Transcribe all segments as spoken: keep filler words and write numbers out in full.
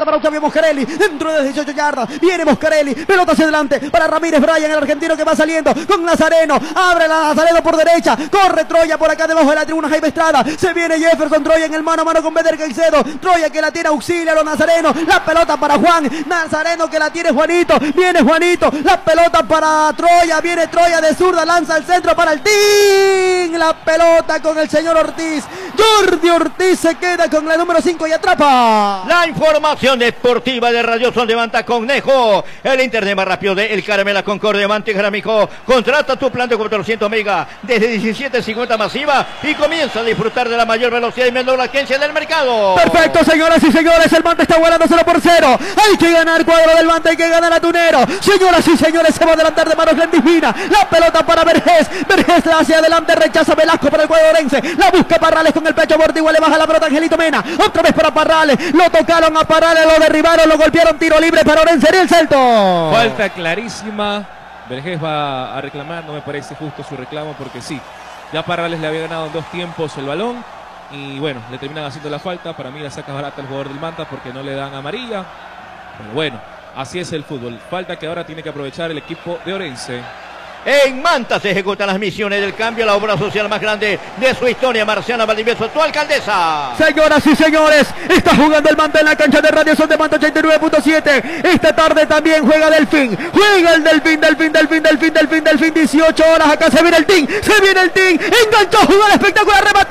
para Octavio Moscarelli, dentro de dieciocho yardas, viene Moscarelli, pelota hacia adelante, para Ramírez Bryan, el argentino que va saliendo, con Nazareno, abre la Nazareno por derecha, corre Troya por acá debajo de la tribuna, Jaime Estrada, se viene Jefferson Troya en el mano a mano con Beder Caicedo, Troya que la tiene auxilia a los Nazareno, la pelota para Juan, Nazareno que la tiene Juanito, viene Juanito, la pelota para Troya, viene Troya de zurda, lanza al centro para el Team, la pelota con el señor Ortiz, Jordi Ortiz se queda con la número cinco y atrapa. La información deportiva de Radio Son de Manta con Nejo, el internet más rápido de El Caramela Concordia Mantigara, mijo. Contrata tu plan de cuatrocientos megas desde diecisiete cincuenta masiva y comienza a disfrutar de la mayor velocidad y menor latencia del mercado. Perfecto, señoras y señores, el Manta está volando cero por cero. Hay que ganar, cuadro del Manta, hay que ganar a Tunero. Señoras y señores, se va a adelantar de manos Glendisvina. La pelota para Vergés. Vergés la hacia adelante, rechaza Velasco para el cuadro orense. La busca Parrales con el pecho abortiguo, le baja la pelota Angelito Mena. Otra vez para Parrales. Lo tocaron a Parrales, lo derribaron, lo golpearon, tiro libre para Orense. Sería el salto. Falta clarísima. Vergés va a reclamar, no me parece justo su reclamo porque sí, ya Parrales le había ganado en dos tiempos el balón y bueno, le terminan haciendo la falta. Para mí la saca barata el jugador del Manta porque no le dan amarilla, pero bueno, así es el fútbol. Falta que ahora tiene que aprovechar el equipo de Orense. En Manta se ejecutan las misiones del cambio, la obra social más grande de su historia. Marciana Valdivieso, tu alcaldesa. Señoras y señores, está jugando el Manta en la cancha de Radio Son de Manta ochenta y nueve punto siete. Esta tarde también juega Delfín. Juega el Delfín, Delfín, Delfín, Delfín, Delfín, Delfín. dieciocho horas. Acá se viene el Team. Se viene el Team. Enganchó, jugada espectacular, remató.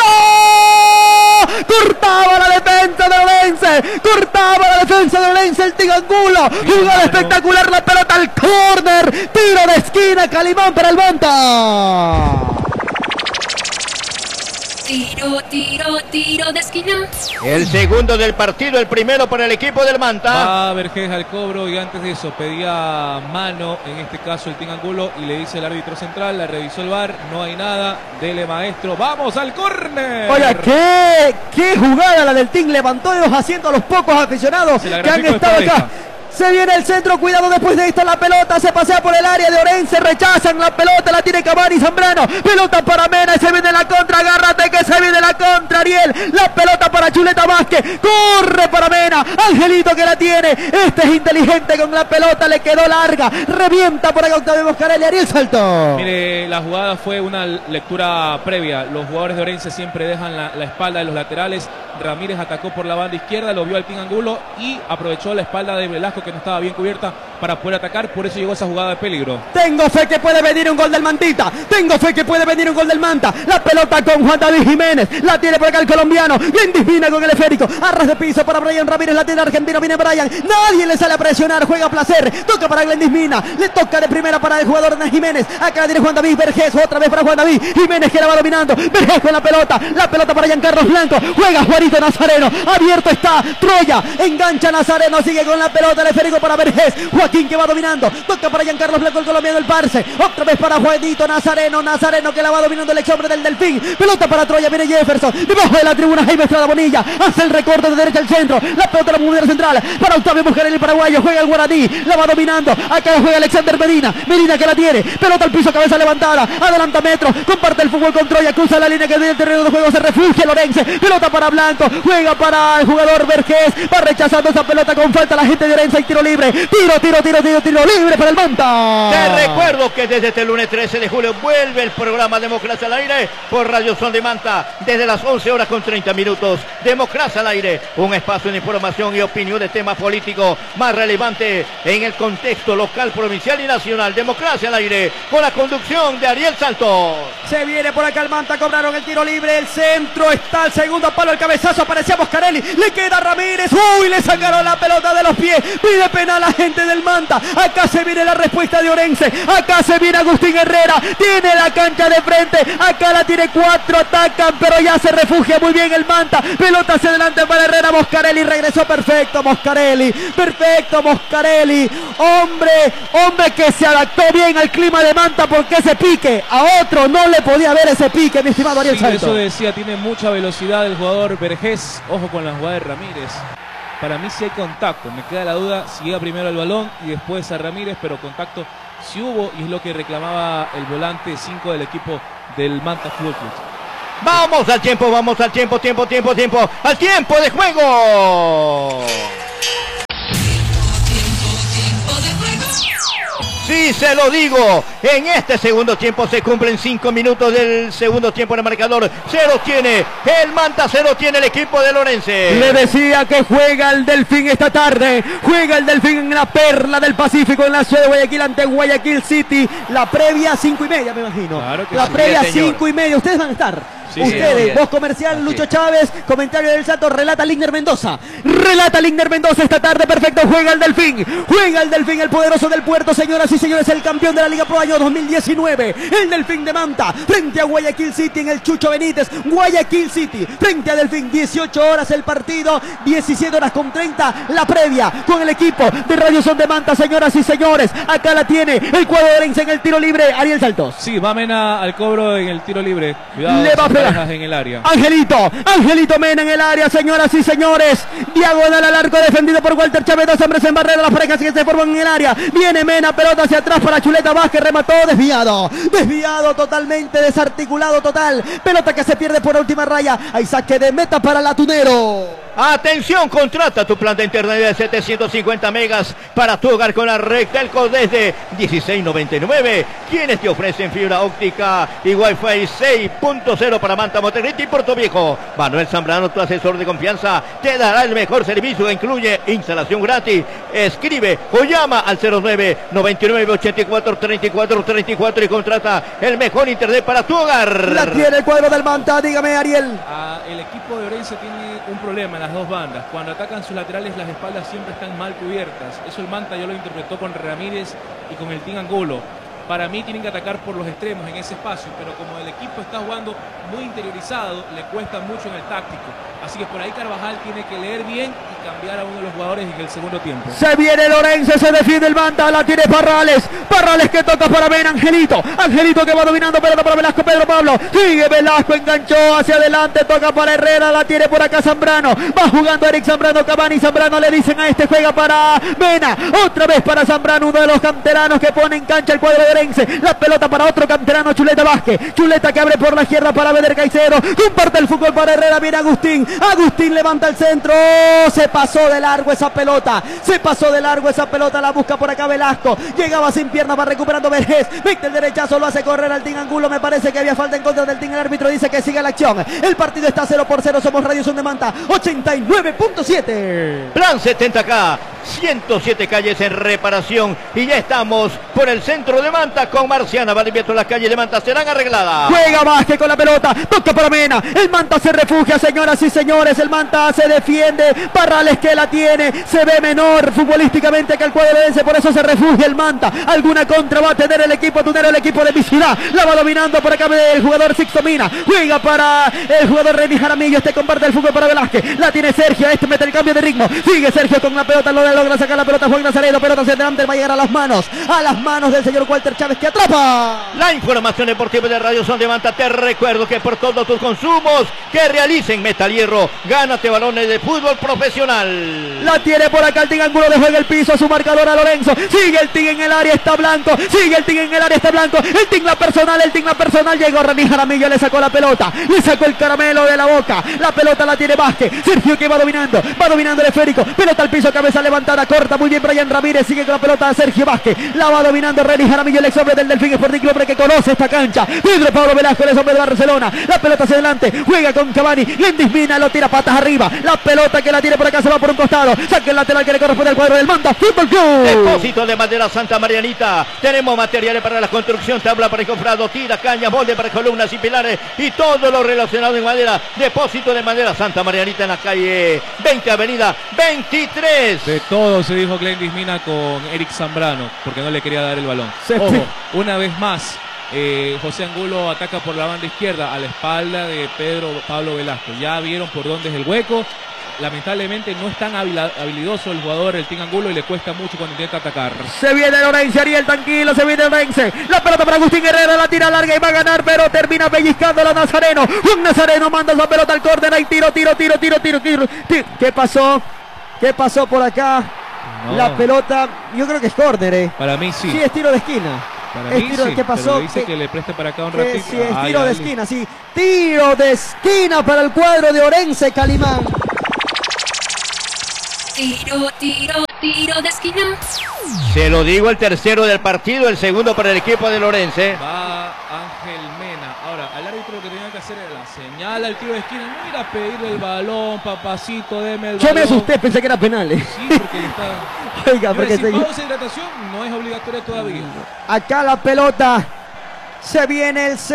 Cortaba la defensa de Orense. Cortaba la defensa de Orense. El Team Angulo. Jugada espectacular, la pelota al córner. Tiro de esquina, Calimán para el Manta. Tiro, tiro, tiro de esquina. El segundo del partido, el primero para el equipo del Manta. Va Vergés al cobro y antes de eso pedía mano, en este caso el Team Angulo, y le dice el árbitro central, la revisó el V A R, no hay nada, dele maestro, vamos al córner. Oye, qué, qué jugada la del Team, levantó de los asientos a los pocos aficionados que han estado acá. Se viene el centro, cuidado después de esto, la pelota se pasea por el área de Orense, rechazan la pelota, la tiene Cavani Zambrano, pelota para Mena, y se viene la contra, agárrate que se viene la contra, Ariel, la pelota para Chuleta Vázquez, corre para Mena, Angelito que la tiene, este es inteligente con la pelota, le quedó larga, revienta por acá Octavio Moscarelli, Ariel salto. Mire, la jugada fue una lectura previa, los jugadores de Orense siempre dejan la, la espalda de los laterales, Ramírez atacó por la banda izquierda, lo vio al Team Angulo y aprovechó la espalda de Velasco que no estaba bien cubierta para poder atacar, por eso llegó esa jugada de peligro. Tengo fe que puede venir un gol del Mantita, tengo fe que puede venir un gol del Manta, la pelota con Juan David Jiménez, la tiene por acá el colombiano, bien divina con el esférico, arras de piso para Brian Ramírez, la tiene argentino, viene Brian, nadie le sale a presionar, juega a placer, toca para Glendisvina, le toca de primera para el jugador de Jiménez, acá la tiene Juan David Vergés, otra vez para Juan David Jiménez que la va dominando, Vergés con la pelota, la pelota para Giancarlos Blanco, juega Juanito Nazareno, abierto está Troya, engancha Nazareno, sigue con la pelota, el esférico para Vergés, Joaquín que va dominando, toca para Giancarlos Blanco, el colombiano, el Parce, otra vez para Juanito Nazareno, Nazareno que la va dominando el ex hombre del Delfín, pelota para Troya, viene Jefferson, debajo de la tribuna Jaime Estrada Bonilla, hace el recorte de derecha al centro, la pelota de la mundial central, para Octavio Moscarelli, el paraguayo, juega el Guaraní, la va dominando, acá juega Alexander Medina, Medina que la tiene, pelota al piso, cabeza levantada, adelanta metro, comparte el fútbol con Troya, cruza la línea que viene el terreno de juego, se refugia Lorense, pelota para Blanco, juega para el jugador Vergés, va rechazando esa pelota con falta la gente de Orense y tiro libre, tiro, tiro, tiro, tiro, tiro libre para el Manta. Te recuerdo que desde este lunes trece de julio vuelve el programa Democracia al Aire por Radio Son de Manta desde las once horas con treinta minutos. Democracia al Aire, un espacio de información y opinión de temas políticos más relevantes en el contexto local, provincial y nacional. Democracia al Aire con la conducción de Ariel Santos. Se viene por acá el Manta, cobraron el tiro libre, el centro está al segundo palo, el cabezazo, aparecía Moscarelli, le queda Ramírez, uy, le sacaron la pelota de los pies, pide penal la gente del Manta, acá se viene la respuesta de Orense, acá se viene Agustín Herrera, tiene la cancha de frente, acá la tiene cuatro, atacan, pero ya se refugia muy bien el Manta, pelota hacia adelante para Herrera, Moscarelli regresó perfecto, Moscarelli, perfecto Moscarelli, hombre, hombre que se adaptó bien al clima de Manta porque ese pique, a otro no le podía ver ese pique, mi estimado Ariel Sí, Santos. eso decía, tiene mucha velocidad el jugador Vergés, ojo con la jugada de Ramírez. Para mí sí hay contacto, me queda la duda si llega primero el balón y después a Ramírez, pero contacto sí hubo y es lo que reclamaba el volante cinco del equipo del Manta Fútbol Club. Vamos al tiempo, vamos al tiempo, tiempo, tiempo, tiempo, al tiempo de juego. Y se lo digo, en este segundo tiempo se cumplen cinco minutos del segundo tiempo en el marcador. Se lo tiene el Manta, se lo tiene el equipo de Lorense. Le decía que juega el Delfín esta tarde. Juega el Delfín en la perla del Pacífico, en la ciudad de Guayaquil, ante Guayaquil City. La previa cinco y media, me imagino. Claro que la sí, previa señor. cinco y media. Ustedes van a estar. Sí, Ustedes, sí, voz comercial, así Lucho es. Chávez, comentario del Santo, relata Ligner Mendoza. Relata Ligner Mendoza esta tarde, perfecto, juega el Delfín. Juega el Delfín, el poderoso del puerto, señoras y señores, el campeón de la Liga Pro año dos mil diecinueve. El Delfín de Manta, frente a Guayaquil City en el Chucho Benítez. Guayaquil City, frente a Delfín, dieciocho horas el partido, diecisiete horas con treinta la previa con el equipo de Radio Son de Manta, señoras y señores. Acá la tiene el cuadro de Orense en el tiro libre, Ariel Saltos. Sí, va Mena al cobro en el tiro libre. Cuidado, Le va a pegar. parejas en el área. Angelito, Angelito Mena en el área, señoras y señores. Diagonal al arco defendido por Walter Chávez, dos hombres en barrera, las parejas que se forman en el área. Viene Mena, pelota hacia atrás para Chuleta Vázquez, remató, desviado. Desviado totalmente, desarticulado total. Pelota que se pierde por última raya. Hay saque de meta para el Atunero. Atención, contrata tu plan de internet de setecientos cincuenta megas para tu hogar con la red Telco desde dieciséis noventa y nueve. Quienes te ofrecen fibra óptica y Wi-Fi seis punto cero para Manta, Monterrey y Puerto Viejo. Manuel Zambrano, tu asesor de confianza, te dará el mejor servicio que incluye instalación gratis. Escribe o llama al cero nueve noventa y nueve ochenta y cuatro treinta y cuatro treinta y cuatro y contrata el mejor internet para tu hogar. La tiene el cuadro del Manta, dígame, Ariel. Ah, el equipo de Orense tiene un problema en las dos bandas. Cuando atacan sus laterales, las espaldas siempre están mal cubiertas. Eso el Manta ya lo interpretó con Ramírez y con el Team Angulo. Para mí tienen que atacar por los extremos en ese espacio, pero como el equipo está jugando muy interiorizado, le cuesta mucho en el táctico. Así que por ahí Carvajal tiene que leer bien y cambiar a uno de los jugadores en el segundo tiempo. Se viene Lorense, se defiende el Manta, la tiene Parrales. Parrales que toca para Ben Angelito. Angelito que va dominando, pelota para Velasco, Pedro Pablo. Sigue Velasco, enganchó hacia adelante, toca para Herrera, la tiene por acá Zambrano. Va jugando Eric Zambrano, Cavani, Zambrano le dicen a este, juega para Mena. Otra vez para Zambrano, uno de los canteranos que pone en cancha el cuadro de Orense. La pelota para otro canterano, Chuleta Vázquez. Chuleta que abre por la izquierda para Beder Caicedo. Comparte el fútbol para Herrera, viene Agustín. Agustín levanta el centro. Se pasó de largo esa pelota. Se pasó de largo esa pelota. La busca por acá Velasco. Llegaba sin pierna, va recuperando Vergés. Mete el derechazo, lo hace correr al Team Angulo. Me parece que había falta en contra del Team. El árbitro dice que sigue la acción. El partido está cero por cero. Somos Radio Son de Manta ochenta y nueve punto siete. Plan setenta K, ciento siete calles en reparación. Y ya estamos por el centro de Manta con Marciana. Va limpiando las calles de Manta, serán arregladas. Juega Vázquez con la pelota, toca para Mena. El Manta se refugia, señoras y señores. El Manta se defiende. Parrales que la tiene, se ve menor futbolísticamente que el cuadro de Orense, por eso se refugia el Manta. Alguna contra va a tener el equipo tunero, el equipo de mi ciudad. La va dominando por acá el jugador Sixto Mina. Juega para el jugador Reni Jaramillo. Este comparte el fútbol para Velázquez. La tiene Sergio, este mete el cambio de ritmo. Sigue Sergio con la pelota, lo logra sacar la pelota. Juan Nazareno, pelota hacia adelante, va a llegar a las manos. A las manos del señor Walter Chávez que atrapa. La información deportiva de Radio Son de Manta. Te recuerdo que por todos tus consumos que realicen Metal Hierro, gánate balones de fútbol profesional. La tiene por acá el Team Angulo, dejó en el piso a su marcador a Lorenzo. Sigue el Team en el área, está blanco. Sigue el Team en el área, está blanco. El Team la personal, el Team la personal. Llegó Reni Jaramillo, le sacó la pelota. Le sacó el caramelo de la boca. La pelota la tiene Vázquez. Sergio que va dominando. Va dominando el esférico. Pelota al piso, cabeza levantada, corta muy bien Brian Ramírez. Sigue con la pelota a Sergio Vázquez. La va dominando Reni Jaramillo, el ex hombre del Delfín Sporting Club, que conoce esta cancha. Pedro Pablo Velasco, el ex hombre de Barcelona. La pelota hacia adelante. Juega con Cavani. Lendis Mina lo tira patas arriba. La pelota que la tiene por acá se va por un costado. Saca el lateral que le corresponde al cuadro del Manta Fútbol Club. Depósito de madera Santa Marianita. Tenemos materiales para la construcción, tabla para el cofrado, tira, caña, molde para columnas y pilares y todo lo relacionado en madera. Depósito de madera Santa Marianita en la calle veinte, avenida veintitrés. De todo se dijo Glendis Mina con Eric Zambrano, porque no le quería dar el balón. Se Ojo, fue. una vez más, eh, José Angulo ataca por la banda izquierda a la espalda de Pedro Pablo Velasco. Ya vieron por dónde es el hueco. Lamentablemente no es tan habila- habilidoso el jugador, el Team Angulo, y le cuesta mucho cuando intenta atacar. Se viene Lorense, Ariel, tranquilo, se viene Lorense. La pelota para Agustín Herrera, la tira larga y va a ganar, pero termina pellizcando la Nazareno. Un Nazareno manda esa pelota al córner, ahí tiro, tiro, tiro, tiro, tiro, tiro, tiro. ¿Qué pasó? ¿Qué pasó por acá? No. La pelota, yo creo que es córner, eh. Para mí sí. Sí, es tiro de esquina. Para Es mí tiro de- sí, ¿qué pasó? pero le dice ¿Qué- que le preste para acá un Eh, ratito. sí, es Ah, tiro ya, de listo. esquina, sí. Tiro de esquina para el cuadro de Orense, Calimán. Tiro, tiro. tiro de esquina. Se lo digo, el tercero del partido, el segundo para el equipo de Lorense. Va Ángel Mena. Ahora, al árbitro lo que tenía que hacer era la señal al tiro de esquina. No ir a pedirle el balón, papacito, deme el Yo balón. me asusté, pensé que era penal. eh. Sí, porque está... Oiga, porque si se... pausa de hidratación no es obligatoria todavía. Acá la pelota. Se viene el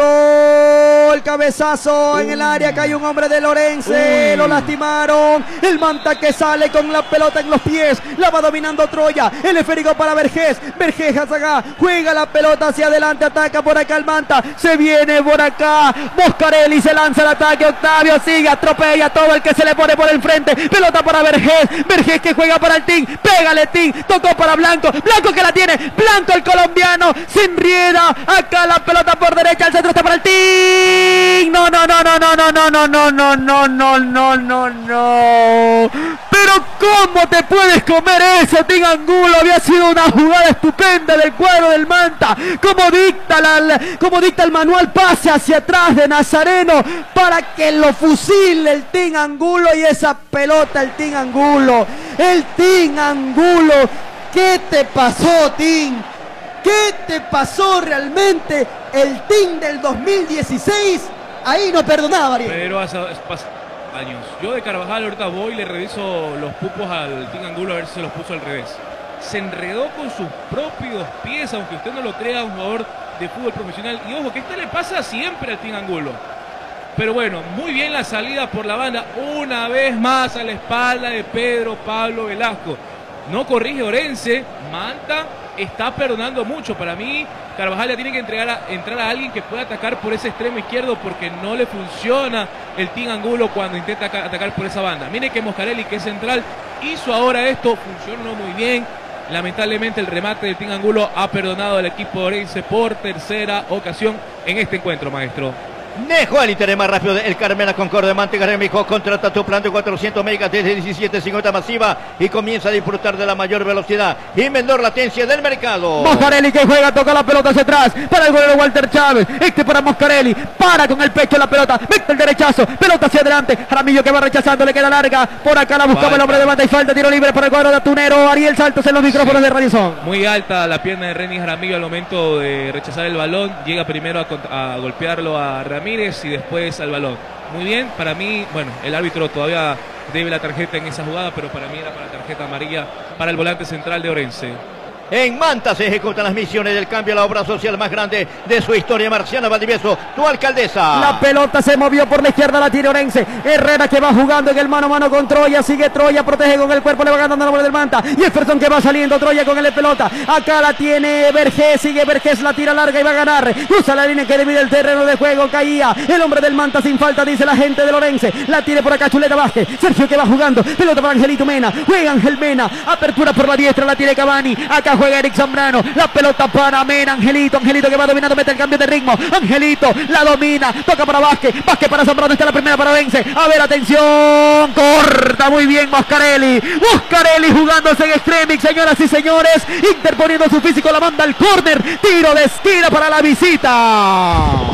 centro, el cabezazo Uy. en el área, acá hay un hombre de Lorense, Uy. lo lastimaron, el Manta que sale con la pelota en los pies, la va dominando Troya, el esférico para Vergés, Vergés acá, juega la pelota hacia adelante, ataca por acá el Manta, se viene por acá, Moscarelli se lanza al ataque, Octavio sigue, atropella todo el que se le pone por el frente, pelota para Vergés, Vergés que juega para el Team, pégale Team, tocó para Blanco, Blanco que la tiene, Blanco el colombiano, se enrieda, acá la pelota por derecha, el centro está para el Team. No, no, no, no, no, no, no, no, no, no, no, no, no, no, no. Pero ¿cómo te puedes comer eso, Team Angulo? Había sido una jugada estupenda del cuadro del Manta. Como dicta, la, como dicta el manual, pase hacia atrás de Nazareno para que lo fusile el Team Angulo y esa pelota el Team Angulo. El Team Angulo. ¿Qué te pasó, Team? ¿Qué te pasó realmente? El Team del dos mil dieciséis, ahí no perdonaba, Ariel. Pero hace, hace años. Yo de Carvajal ahorita voy y le reviso los pupos al Team Angulo a ver si se los puso al revés. Se enredó con sus propios pies, aunque usted no lo crea, un jugador de fútbol profesional. Y ojo, que esto le pasa siempre al Team Angulo. Pero bueno, muy bien la salida por la banda. Una vez más a la espalda de Pedro Pablo Velasco. No corrige Orense, Manta está perdonando mucho. Para mí, Carvajal ya tiene que entregar a, entrar a alguien que pueda atacar por ese extremo izquierdo porque no le funciona el Team Angulo cuando intenta atacar por esa banda. Mire que Moscarelli, que es central, hizo ahora esto, funcionó muy bien. Lamentablemente el remate del Team Angulo ha perdonado al equipo Orense por tercera ocasión en este encuentro, maestro. Nejo el interés más rápido del Carmela Concordia Manteca Remico, contrata tu plan de cuatrocientos megas desde diecisiete cincuenta masiva y comienza a disfrutar de la mayor velocidad y menor latencia del mercado. Moscarelli que juega, toca la pelota hacia atrás para el golero Walter Chávez, este para Moscarelli, para con el pecho la pelota, mete el derechazo, pelota hacia adelante, Jaramillo que va rechazando, le queda larga, por acá la buscaba falta. El hombre de banda y falta, tiro libre para el cuadro de Atunero, Ariel Saltos en los micrófonos sí. de Radio Son. Muy alta la pierna de Renny Jaramillo al momento de rechazar el balón, llega primero a, a golpearlo a Ramírez y después al balón. Muy bien, para mí, bueno, el árbitro todavía debe la tarjeta en esa jugada, pero para mí era para tarjeta amarilla para el volante central de Orense. En Manta se ejecutan las misiones del cambio a la obra social más grande de su historia. Marciana Valdivieso, tu alcaldesa. La pelota se movió por la izquierda, la tiene Orense. Herrera que va jugando en el mano a mano con Troya. Sigue Troya, protege con el cuerpo, le va ganando el nombre del Manta. Y Jefferson que va saliendo, Troya con el pelota. Acá la tiene Vergés, sigue Vergés, la tira larga y va a ganar. Cruza la línea que divide el terreno de juego, caía. El hombre del Manta sin falta, dice la gente del Orense. La tiene por acá Chuleta Vázquez. Sergio que va jugando, pelota para Angelito Mena. Juega Ángel Mena, apertura por la diestra, la tiene Cavani. Acá juega Eric Zambrano, la pelota para Mena, Angelito, Angelito que va dominando, mete el cambio de ritmo, Angelito la domina, toca para Vázquez, Vázquez para Zambrano, está la primera para Orense, a ver, atención, corta muy bien Moscarelli, Moscarelli jugándose en extremix, señoras y señores, interponiendo su físico, la manda al córner, tiro de esquina para la visita.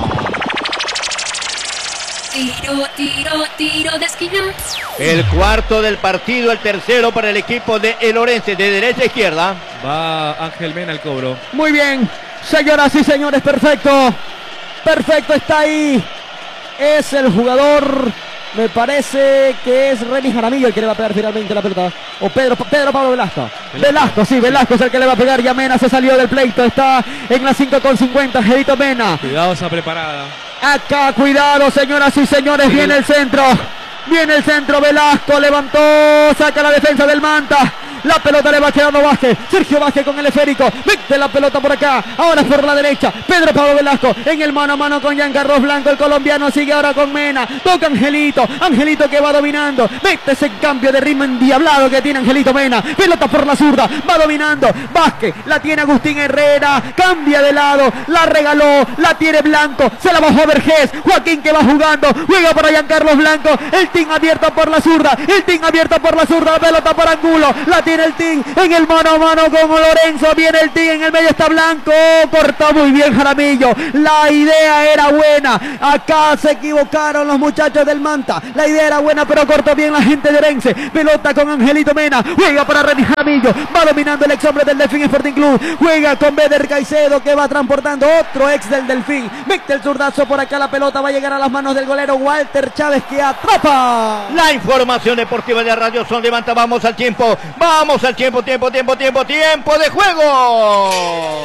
Tiro, tiro, tiro de esquina. El cuarto del partido, el tercero para el equipo de El Orense, de derecha a izquierda. Va Ángel Mena al cobro. Muy bien, señoras y señores, perfecto. Perfecto, está ahí. Es el jugador, me parece que es Renny Jaramillo el que le va a pegar finalmente la pelota. O Pedro, Pedro Pablo Velasco. Velasco, Velasco sí, Velasco es el que le va a pegar. Ya Mena se salió del pleito, está en las cinco con cincuenta, Angelito Mena. Cuidado esa preparada. Acá, cuidado, señoras y señores, sí. Viene el centro. Viene el centro, Velasco levantó, saca la defensa del Manta. La pelota le va quedando Vázquez. Sergio Vázquez con el esférico. Mete la pelota por acá. Ahora por la derecha. Pedro Pablo Velasco en el mano a mano con Giancarlos Blanco. El colombiano sigue ahora con Mena. Toca Angelito. Angelito que va dominando. Mete ese cambio de ritmo endiablado que tiene Angelito Mena. Pelota por la zurda. Va dominando. Vázquez. La tiene Agustín Herrera. Cambia de lado. La regaló. La tiene Blanco. Se la bajó Vergés. Joaquín que va jugando. Juega para Giancarlos Blanco. El team abierto por la zurda. El team abierto por la zurda. Pelota para Angulo. La tiene viene el team en el mano a mano con Lorenzo, viene el team, en el medio está Blanco, cortó muy bien Jaramillo, la idea era buena, acá se equivocaron los muchachos del Manta, la idea era buena pero cortó bien la gente de Orense, pelota con Angelito Mena, juega para René Jaramillo, va dominando el ex hombre del Delfín Sporting Club, juega con Beder Caicedo que va transportando otro ex del Delfín, mete el zurdazo por acá, la pelota va a llegar a las manos del golero Walter Chávez que atrapa. La información deportiva de Radio Son de Manta, vamos al tiempo, vamos al tiempo, tiempo, tiempo, tiempo, tiempo de juego.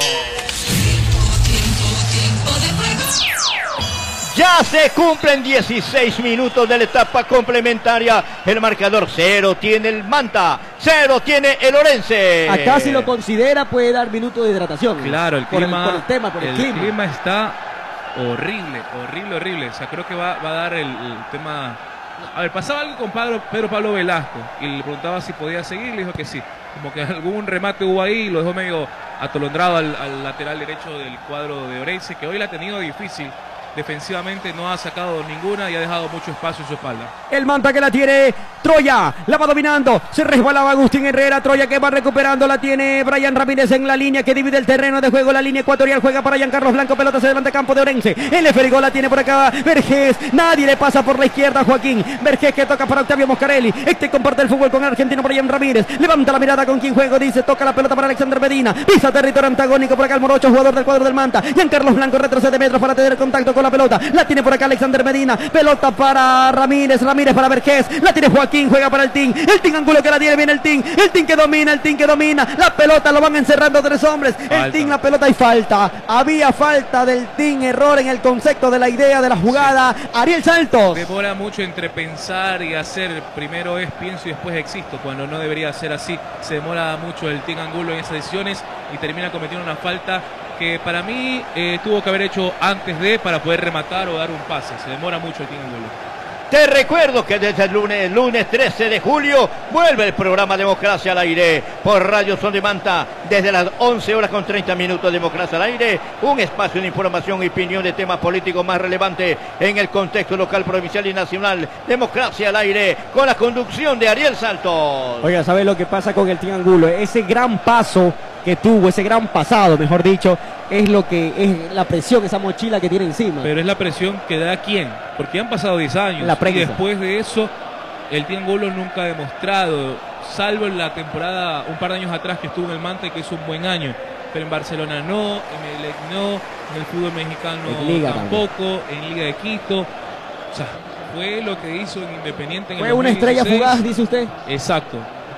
Ya se cumplen dieciséis minutos de la etapa complementaria. El marcador cero tiene el Manta, cero tiene el Orense. Acá si lo considera puede dar minutos de hidratación. Claro, el por clima, el, por el tema, por el, el clima. clima está horrible, horrible, horrible. O sea, creo que va, va a dar el, el tema. A ver, pasaba algo con Pedro, Pedro Pablo Velasco y le preguntaba si podía seguir, le dijo que sí. Como que algún remate hubo ahí y lo dejó medio atolondrado al, al lateral derecho del cuadro de Orense, que hoy la ha tenido difícil. Defensivamente no ha sacado ninguna y ha dejado mucho espacio en su espalda. El Manta que la tiene Troya, la va dominando, se resbalaba Agustín Herrera, Troya que va recuperando, la tiene Brian Ramírez en la línea que divide el terreno de juego, la línea ecuatorial, juega para Giancarlos Blanco, pelota hacia delante campo de Orense, el Eferigo la tiene por acá, Vergés, nadie le pasa por la izquierda a Joaquín, Vergés que toca para Octavio Moscarelli, este comparte el fútbol con el argentino Brian Ramírez, levanta la mirada con quien juego, dice, toca la pelota para Alexander Medina, pisa territorio antagónico por acá el morocho, jugador del cuadro del Manta, Giancarlos Blanco retrocede metros para tener contacto con la pelota, la tiene por acá Alexander Medina, pelota para Ramírez, Ramírez para Vergés, la tiene Joaquín, juega para el Team, el Team Angulo que la tiene, viene el Team, el Team que domina, el Team que domina, la pelota lo van encerrando tres hombres, falta. El Team, la pelota y falta, había falta del Team, error en el concepto de la idea de la jugada, sí. Ariel Saltos. Demora mucho entre pensar y hacer, primero es pienso y después existo, cuando no debería ser así, se demora mucho el Team Angulo en esas decisiones y termina cometiendo una falta que para mí eh, tuvo que haber hecho antes de para poder rematar o dar un pase. Se demora mucho el Team Angulo. Te recuerdo que desde el lunes, lunes trece de julio, vuelve el programa Democracia al Aire por Radio Son de Manta. Desde las once horas con treinta minutos, Democracia al Aire, un espacio de información y opinión de temas políticos más relevantes en el contexto local, provincial y nacional. Democracia al Aire, con la conducción de Ariel Saltos. Oiga, ¿sabes lo que pasa con el Team Angulo? Ese gran paso que tuvo, ese gran pasado, mejor dicho, es lo que es la presión, esa mochila que tiene encima. Pero es la presión que da quién, porque han pasado diez años la y después de eso el Team Angulo nunca ha demostrado, salvo en la temporada un par de años atrás que estuvo en el Manta y que hizo un buen año, pero en Barcelona no, en Emelec no, en el fútbol mexicano Liga, tampoco, también. En Liga de Quito, o sea, fue lo que hizo en Independiente en fue el dos mil dieciséis. Una estrella fugaz, dice usted. Exacto.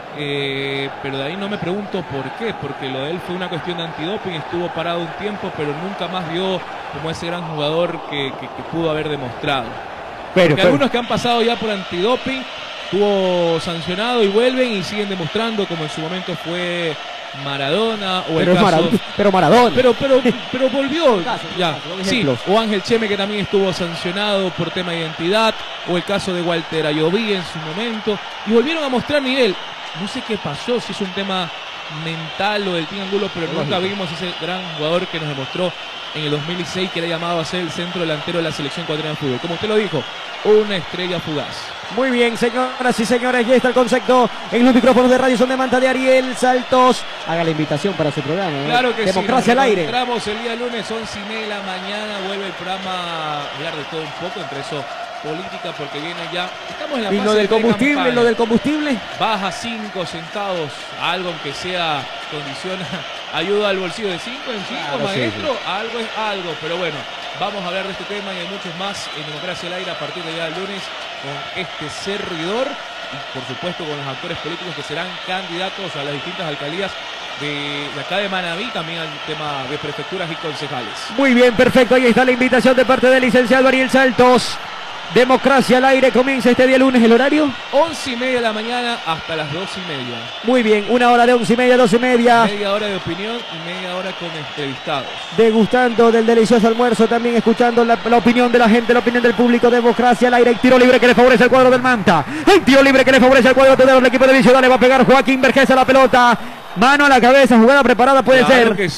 Eh, pero de ahí no me pregunto por qué, porque lo de él fue una cuestión de antidoping, estuvo parado un tiempo, pero nunca más dio como ese gran jugador que, que, que pudo haber demostrado. Pero, porque pero... algunos que han pasado ya por antidoping, estuvo sancionado y vuelven y siguen demostrando, como en su momento fue Maradona o pero el caso, Maradona, pero Maradona pero pero pero volvió caso, ya caso, sí, o Ángel Cheme que también estuvo sancionado por tema de identidad, o el caso de Walter Ayoví en su momento, y volvieron a mostrar nivel. No sé qué pasó, si es un tema mental o del Team Angulo, pero Lógico. Nunca vimos ese gran jugador que nos demostró en el dos mil dieciséis que era llamado a ser el centro delantero de la selección ecuatoriana de fútbol. Como usted lo dijo, una estrella fugaz. Muy bien, señoras y señores, ya está el concepto en los micrófonos de Radio Son de Manta de Ariel Saltos. Haga la invitación para su programa, ¿no? Claro que Democracia sí, al Aire. Entramos el día lunes, once y media de la mañana, vuelve el programa a hablar de todo un poco, entre eso política, porque viene ya, estamos en la y fase lo del combustible, campaña. lo del combustible. Baja cinco centavos, algo aunque sea condiciona, ayuda al bolsillo de cinco en cinco, claro, maestro, sí, sí. Algo es algo, pero bueno, vamos a hablar de este tema y de muchos más en Democracia al Aire a partir de ya el lunes con este servidor y por supuesto con los actores políticos que serán candidatos a las distintas alcaldías de, de acá de Manabí, también al tema de prefecturas y concejales. Muy bien, perfecto, ahí está la invitación de parte del licenciado Ariel Saltos. Democracia al Aire comienza este día lunes, ¿el horario? once y media de la mañana hasta las doce y media. Muy bien, una hora de once y media, doce y media. Media hora de opinión y media hora con entrevistados. Degustando del delicioso almuerzo, también escuchando la, la opinión de la gente, la opinión del público. Democracia al Aire, el tiro libre que le favorece al cuadro del Manta. El tiro libre que le favorece al cuadro del equipo de Vicio. Dale, va a pegar Joaquín Vergés a la pelota. Mano a la cabeza, jugada preparada puede claro ser. Claro que sí.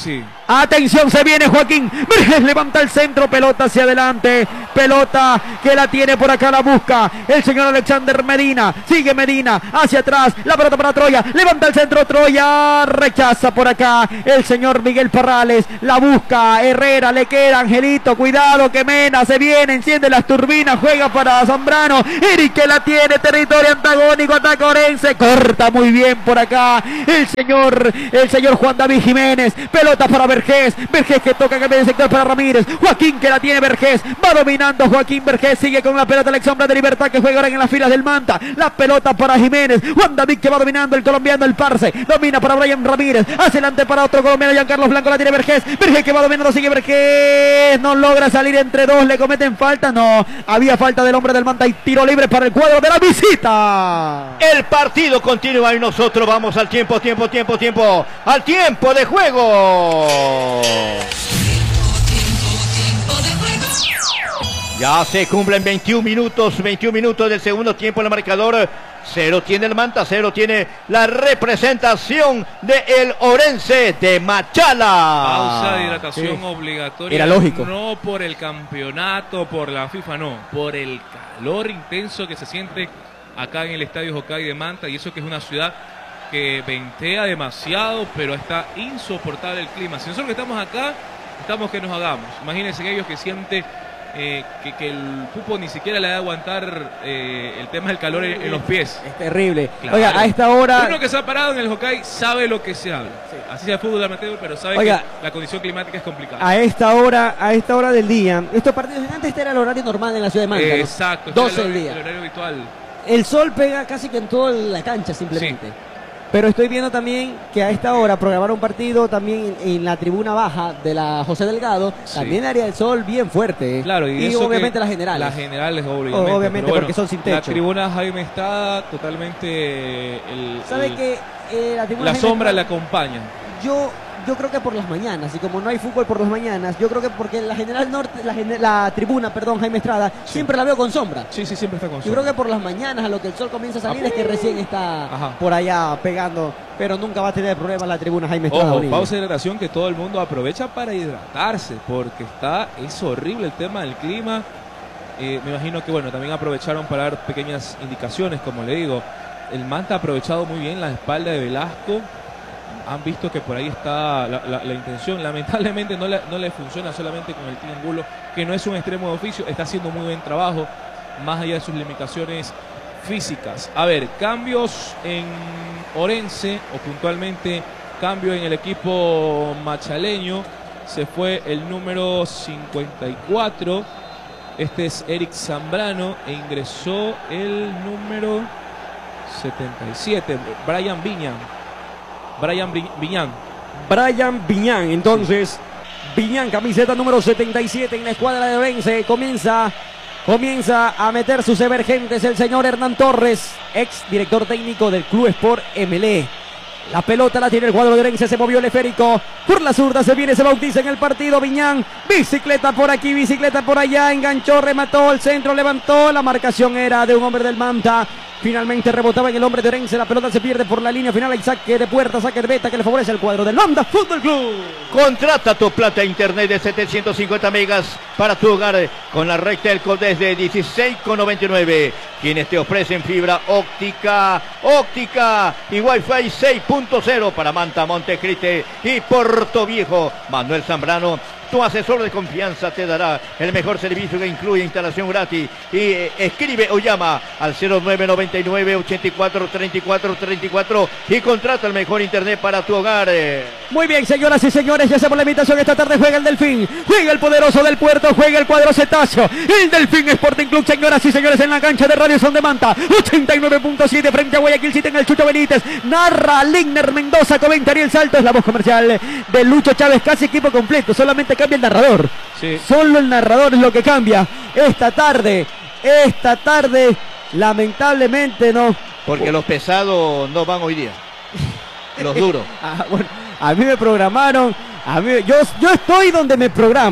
Atención, se viene Joaquín Vergés, levanta el centro, pelota hacia adelante, pelota que la tiene por acá, la busca el señor Alexander Medina, sigue Medina, hacia atrás, la pelota para Troya, levanta el centro Troya, rechaza por acá el señor Miguel Parrales, la busca Herrera, le queda Angelito, cuidado que Mena se viene, enciende las turbinas, juega para Zambrano, Eric que la tiene, territorio antagónico, ataca Orense, corta muy bien por acá el señor, el señor Juan David Jiménez, pelota para Vergés, Vergés que toca que el sector para Ramírez, Joaquín que la tiene Vergés, va dominando Joaquín Vergés, sigue con la pelota Alexandra de Libertad que juega ahora en las filas del Manta, la pelota para Jiménez, Juan David que va dominando el colombiano, el Parce, domina para Brian Ramírez, hacia adelante para otro colombiano, Giancarlos Blanco la tiene Vergés, Vergés que va dominando, sigue Vergés, no logra salir entre dos, le cometen falta, no, había falta del hombre del Manta y tiro libre para el cuadro de la visita. El partido continúa y nosotros vamos al tiempo, tiempo, tiempo, tiempo, al tiempo de juego. Ya se cumplen veintiún minutos, veintiún minutos del segundo tiempo en el marcador. Cero tiene el Manta, cero tiene la representación de el Orense de Machala. Pausa de hidratación Sí. obligatoria. Era lógico. No por el campeonato, por la FIFA, no. Por el calor intenso que se siente acá en el Estadio Hokkaido de Manta. Y eso que es una ciudad que ventea demasiado, pero está insoportable el clima. Si nosotros que estamos acá, estamos que nos hagamos. Imagínense ellos que sienten eh, que, que el pupo ni siquiera le da a aguantar eh, el tema del calor en, en los pies. Es terrible. Claro. Oiga, a esta hora... Uno que se ha parado en el Hokkaido sabe lo que se habla. Sí. Así sea fútbol amateur, pero sabe Oiga, que la condición climática es complicada. A esta hora, a esta hora del día, estos partidos antes este era el horario normal en la ciudad de Manta, ¿no? Exacto. este doce era el del horario- día. El horario habitual. El sol pega casi que en toda la cancha simplemente. Pero estoy viendo también que a esta hora programaron un partido también en, en la tribuna baja de la José Delgado, Sí. también área del sol bien fuerte. Claro, y, eso obviamente que las generales. Las generales, obviamente. Obviamente, pero bueno, porque son sin techo. La tribuna Jaime está totalmente. El, ¿Sabe el- que eh, la tribuna La Jaime sombra Estrada- le acompaña. Yo, yo creo que por las mañanas, y como no hay fútbol por las mañanas, yo creo que porque la General Norte, la, gene- la tribuna, perdón, Jaime Estrada, siempre la veo con sombra. Sí, sí, siempre está con Yo sombra. creo que por las mañanas, a lo que el sol comienza a salir, Ah, es que recién está Ajá. por allá pegando, pero nunca va a tener problemas la tribuna Jaime Estrada. Ojo, Bonilla. pausa de hidratación que todo el mundo aprovecha para hidratarse, porque está, es horrible el tema del clima. Eh, me imagino que bueno, también aprovecharon para dar pequeñas indicaciones, como le digo. El Manta ha aprovechado muy bien la espalda de Velasco. Han visto que por ahí está la, la- la intención. Lamentablemente no le, no le funciona solamente con el triángulo, que no es un extremo de oficio. Está haciendo muy buen trabajo, más allá de sus limitaciones físicas. A ver, cambios en Orense, o puntualmente cambio en el equipo machaleño. Se fue el número cincuenta y cuatro. Este es Eric Zambrano e ingresó el número setenta y siete, Brian Viñan. Brian Vi- Viñan. Brian Viñán, entonces, Viñán, camiseta número setenta y siete en la escuadra de Orense, comienza, comienza a meter sus emergentes el señor Hernán Torres, ex director técnico del Club Sport M L E. La pelota la tiene el cuadro de Orense, se movió el esférico, por la zurda se viene, se bautiza en el partido Viñán, bicicleta por aquí, bicicleta por allá, enganchó, remató, el centro levantó, la marcación era de un hombre del Manta, finalmente rebotaba en el hombre de Orense, la pelota se pierde por la línea final, hay saque de puerta, saque de beta que le favorece al cuadro del Manta Fútbol Club. Contrata tu plata internet de setecientos cincuenta megas para tu hogar con la red Telco desde dieciséis con noventa y nueve. Quienes te ofrecen fibra óptica, óptica y Wi-Fi seis punto cero para Manta, Montecristi y Puerto Viejo. Manuel Zambrano, tu asesor de confianza, te dará el mejor servicio que incluye instalación gratis. Y eh, escribe o llama al cero nueve noventa y nueve, ochenta y cuatro, treinta y cuatro, treinta y cuatro y contrata el mejor internet para tu hogar. eh. Muy bien, señoras y señores, ya hacemos la invitación. Esta tarde juega el Delfín, juega el poderoso del Puerto, juega el cuadro Cetáceo. El Delfín Sporting Club, señoras y señores, en la cancha de Radio Son de Manta, ochenta y nueve punto siete frente a Guayaquil City en el Chucho Benítez. Narra Ligner Mendoza, comentaría el salto, es la voz comercial de Lucho Chávez, casi equipo completo, solamente cambia el narrador. Sí. Solo el narrador es lo que cambia. Esta tarde, esta tarde, lamentablemente no. Porque los pesados no van hoy día. Los duros. Ah, bueno, a mí me programaron, a mí, yo, yo estoy donde me programan.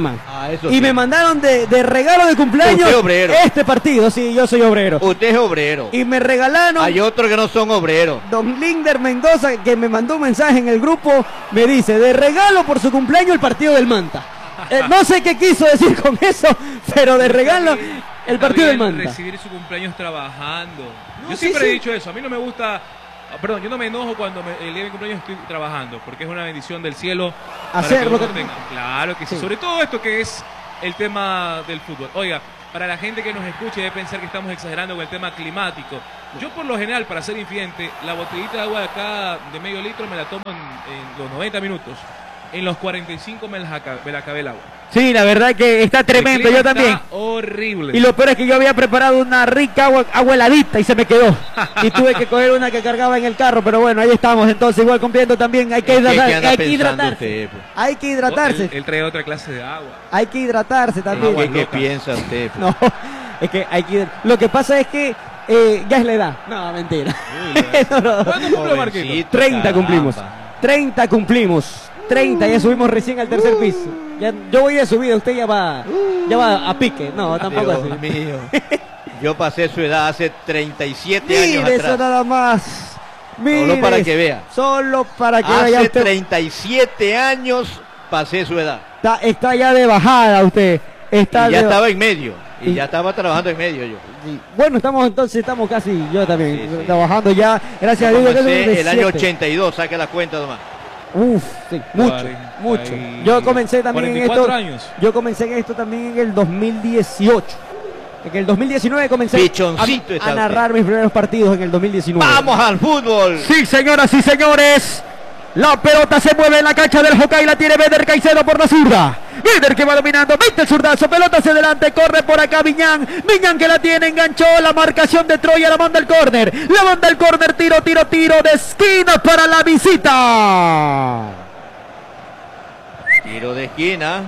Ah, eso y sí. me mandaron de, de regalo de cumpleaños Usted obrero. este partido. Sí, yo soy obrero. Usted es obrero. Y me regalaron. Hay otros que no son obreros. Don Linder Mendoza, que me mandó un mensaje en el grupo, me dice, de regalo por su cumpleaños el partido del Manta. Eh, no sé qué quiso decir con eso, pero de regalo el partido del Manta. Recibir su cumpleaños trabajando. No, Yo sí, siempre sí. he dicho eso. A mí no me gusta, perdón, yo no me enojo cuando me, el día de mi cumpleaños estoy trabajando, porque es una bendición del cielo. para Hacer que lo uno que- tenga. Claro que sí. Sí. Sobre todo esto que es el tema del fútbol. Oiga, para la gente que nos escuche debe pensar que estamos exagerando con el tema climático. Yo por lo general, para ser infidente, la botellita de agua de acá de medio litro me la tomo en, en los noventa minutos. En los cuarenta y cinco me la, aca- me la acabé el agua. Sí, la verdad que está tremendo, El clima yo también. está horrible. Y lo peor es que yo había preparado una rica agua, agua heladita y se me quedó. Y tuve que coger una que cargaba en el carro, pero bueno, ahí estamos entonces, igual cumpliendo también. Hay que, ¿Qué- hidratar- qué anda hay que pensando hidratarse. usted, pues? Hay que Oh, hidratarse. él, él trae otra clase de agua. Hay que hidratarse también. ¿Qué, qué loca. piensa usted? pues? No, es que hay que. Lo que pasa es que eh, ya es la edad. No, mentira. No, no. ¿Cuándo cumple Marquito? Jovencito, treinta caramba. cumplimos. treinta cumplimos. treinta, ya subimos recién al tercer piso. Ya, yo voy de subida, usted ya va, ya va a pique. No, tampoco Dios así. mío. Yo pasé su edad hace treinta y siete años Mire eso atrás. nada más. Mire, Solo para que vea. Solo para que vea Hace usted. treinta y siete años pasé su edad. Está, está ya de bajada usted. Está Y ya de- estaba en medio. Y Y- ya estaba trabajando en medio yo. Sí. Bueno, estamos entonces, estamos casi, yo también, Sí, sí. trabajando ya, gracias a Dios. Comencé desde el año siete. ochenta y dos, saque la cuenta nomás. Uf, sí, mucho, Cuarenta mucho. y- Yo comencé también en cuarenta y esto. cuatro años. Yo comencé en esto también en el dos mil dieciocho. En el dos mil diecinueve comencé Pichoncito a, está a narrar mis primeros partidos en el dos mil diecinueve. ¡Vamos al fútbol! Sí, señoras y señores. La pelota se mueve en la cancha del Hockey, la tiene Beder Caicedo por la zurda. Beder que va dominando, mete el zurdazo, pelota hacia adelante, corre por acá Viñán. Viñán que la tiene, enganchó la marcación de Troya, la manda el córner. La manda el córner, tiro, tiro, tiro de esquina para la visita. Tiro de esquina.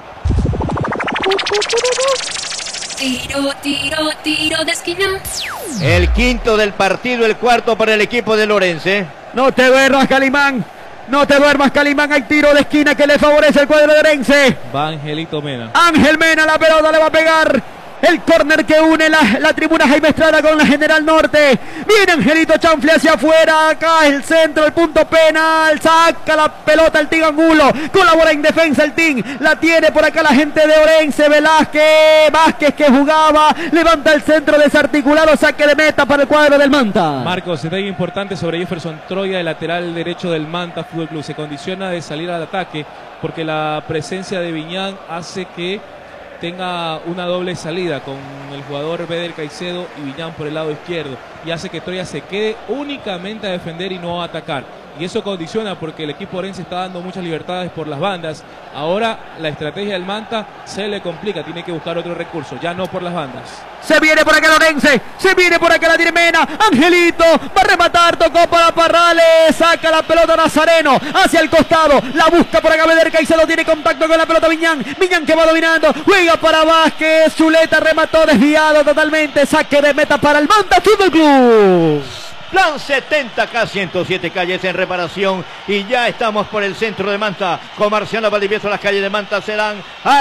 Tiro, tiro, tiro de esquina. El quinto del partido, el cuarto para el equipo de Lorense. No te duermas, Calimán. No te duermas, Calimán. Hay tiro de esquina que le favorece el cuadro de Orense. Va Angelito Mena. Ángel Mena, la pelota le va a pegar. El córner que une la, la tribuna Jaime Estrada con la General Norte. Viene Angelito Chanfle hacia afuera. Acá el centro, el punto penal. Saca la pelota el Team Angulo. Colabora en defensa el Team. La tiene por acá la gente de Orense. Velázquez. Vázquez que jugaba. Levanta el centro desarticulado. Saque de meta para el cuadro del Manta. Marcos, detalle importante sobre Jefferson Troya, el lateral derecho del Manta Fútbol Club. Se condiciona de salir al ataque porque la presencia de Viñán hace que tenga una doble salida con el jugador Beder Caicedo y Viñán por el lado izquierdo, y hace que Troya se quede únicamente a defender y no a atacar, y eso condiciona porque el equipo orense está dando muchas libertades por las bandas. Ahora la estrategia del Manta se le complica, tiene que buscar otro recurso, ya no por las bandas. Se viene por acá Lorense, se viene por acá la tiene Mena, Angelito, va a rematar, tocó para Parrales, saca la pelota Nazareno, hacia el costado, la busca por acá Beder Caicedo, tiene contacto con la pelota Viñán, Viñán que va dominando, juega para Vázquez, Zuleta remató desviado totalmente, saque de meta para el Manta Fútbol Club. Plan setenta K, ciento siete calles en reparación y ya estamos por el centro de Manta. Comercial Valdivieso, las calles de Manta serán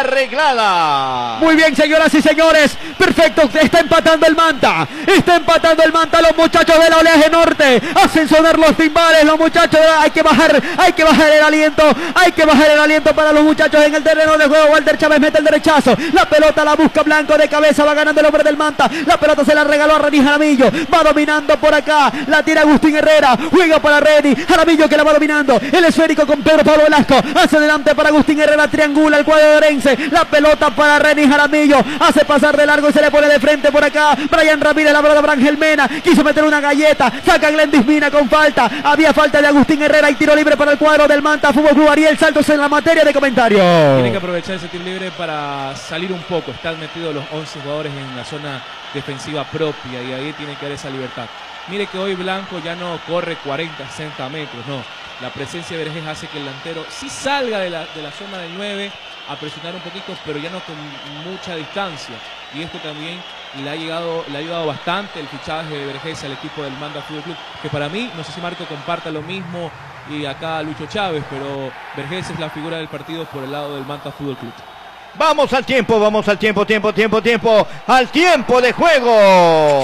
arregladas. Muy bien, señoras y señores, perfecto, está empatando el Manta, está empatando el Manta, los muchachos de la Oleaje Norte, hacen sonar los timbales, los muchachos, hay que bajar, hay que bajar el aliento, hay que bajar el aliento para los muchachos en el terreno de juego. Walter Chávez mete el derechazo, la pelota la busca Blanco de cabeza, va ganando el hombre del Manta, la pelota se la regaló a Reni Jaramillo, va dominando por acá, la tira Agustín Herrera, juega para Reni, Jaramillo que la va dominando, el esférico con Pedro Pablo Velasco, hacia adelante para Agustín Herrera, triangula el cuadro de Orense, la pelota para Reni Jaramillo, hace pasar de largo y se le pone de frente por acá, Brian Ramírez, la pelota para Ángel Mena, quiso meter una galleta, saca a Glendis Mina con falta, había falta de Agustín Herrera y tiro libre para el cuadro del Manta Fútbol Club. Ariel Santos en la materia de comentario. Tiene que aprovechar ese tiro libre para salir un poco, están metidos los once jugadores en la zona defensiva propia y ahí tiene que dar esa libertad. Mire que hoy Blanco ya no corre cuarenta, sesenta metros, no. La presencia de Vergés hace que el delantero sí salga de la, de la zona del nueve a presionar un poquito, pero ya no con mucha distancia. Y esto también le ha, llegado, le ha ayudado bastante el fichaje de Vergés al equipo del Manta Fútbol Club, que para mí, no sé si Marco comparta lo mismo y acá Lucho Chávez, pero Vergés es la figura del partido por el lado del Manta Fútbol Club. Vamos al tiempo, vamos al tiempo, tiempo, tiempo, tiempo, al tiempo de juego.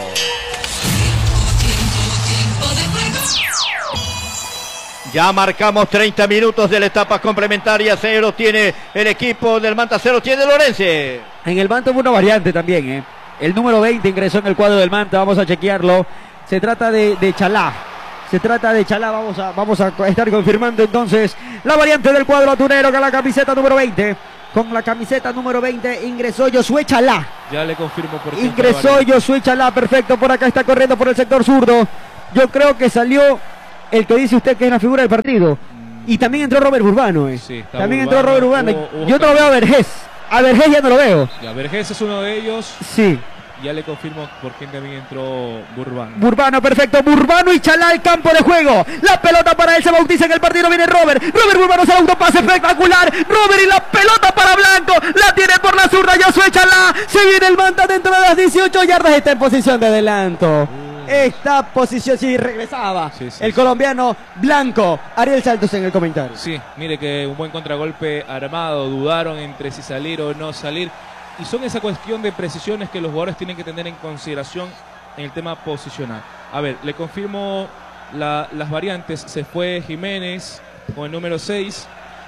Ya marcamos treinta minutos de la etapa complementaria. Cero tiene el equipo del Manta, cero tiene Lorense. En el Manta hubo una variante también, ¿eh? El número veinte ingresó en el cuadro del Manta, vamos a chequearlo. Se trata de, de Chalá. Se trata de Chalá, vamos a, vamos a estar confirmando entonces la variante del cuadro atunero con la camiseta número veinte. Con la camiseta número veinte ingresó Josué Chalá. Ya le confirmo por qué. Ingresó Josué Chalá, perfecto, por acá está corriendo por el sector zurdo. Yo creo que salió el que dice usted que es la figura del partido. Y también entró Robert Urbano. Eh. Sí, también Urbano, entró Robert Urbano. hubo, hubo Yo no lo veo a Vergés. A Vergés ya no lo veo. Ya, Vergés es uno de ellos. Sí. Ya le confirmo por quién también entró Burbano. Burbano, perfecto. Burbano y Chalá al campo de juego. La pelota para él, se bautiza en el partido. Viene Robert. Robert Burbano se autopase espectacular. Robert y la pelota para Blanco. La tiene por la zurda. Josué Chalá. Se viene el Manta dentro de las dieciocho yardas. Está en posición de adelanto. Esta posición, sí, regresaba sí, sí, el sí. colombiano Blanco. Ariel Saltos en el comentario. Sí, mire que un buen contragolpe armado. Dudaron entre si salir o no salir. Y son esa cuestión de precisiones que los jugadores tienen que tener en consideración en el tema posicional. A ver, le confirmo la, las variantes. Se fue Jiménez con el número seis.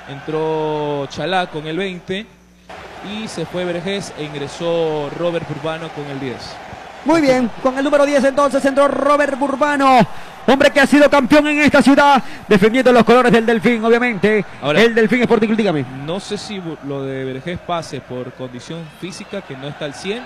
Entró Chalá con el veinte. Y se fue Vergés e ingresó Robert Burbano con el diez. Muy bien, con el número diez entonces entró Robert Burbano, hombre que ha sido campeón en esta ciudad, defendiendo los colores del Delfín, obviamente. Ahora, el Delfín Sporting Club, dígame. No sé si lo de Vergés pase por condición física, que no está al cien,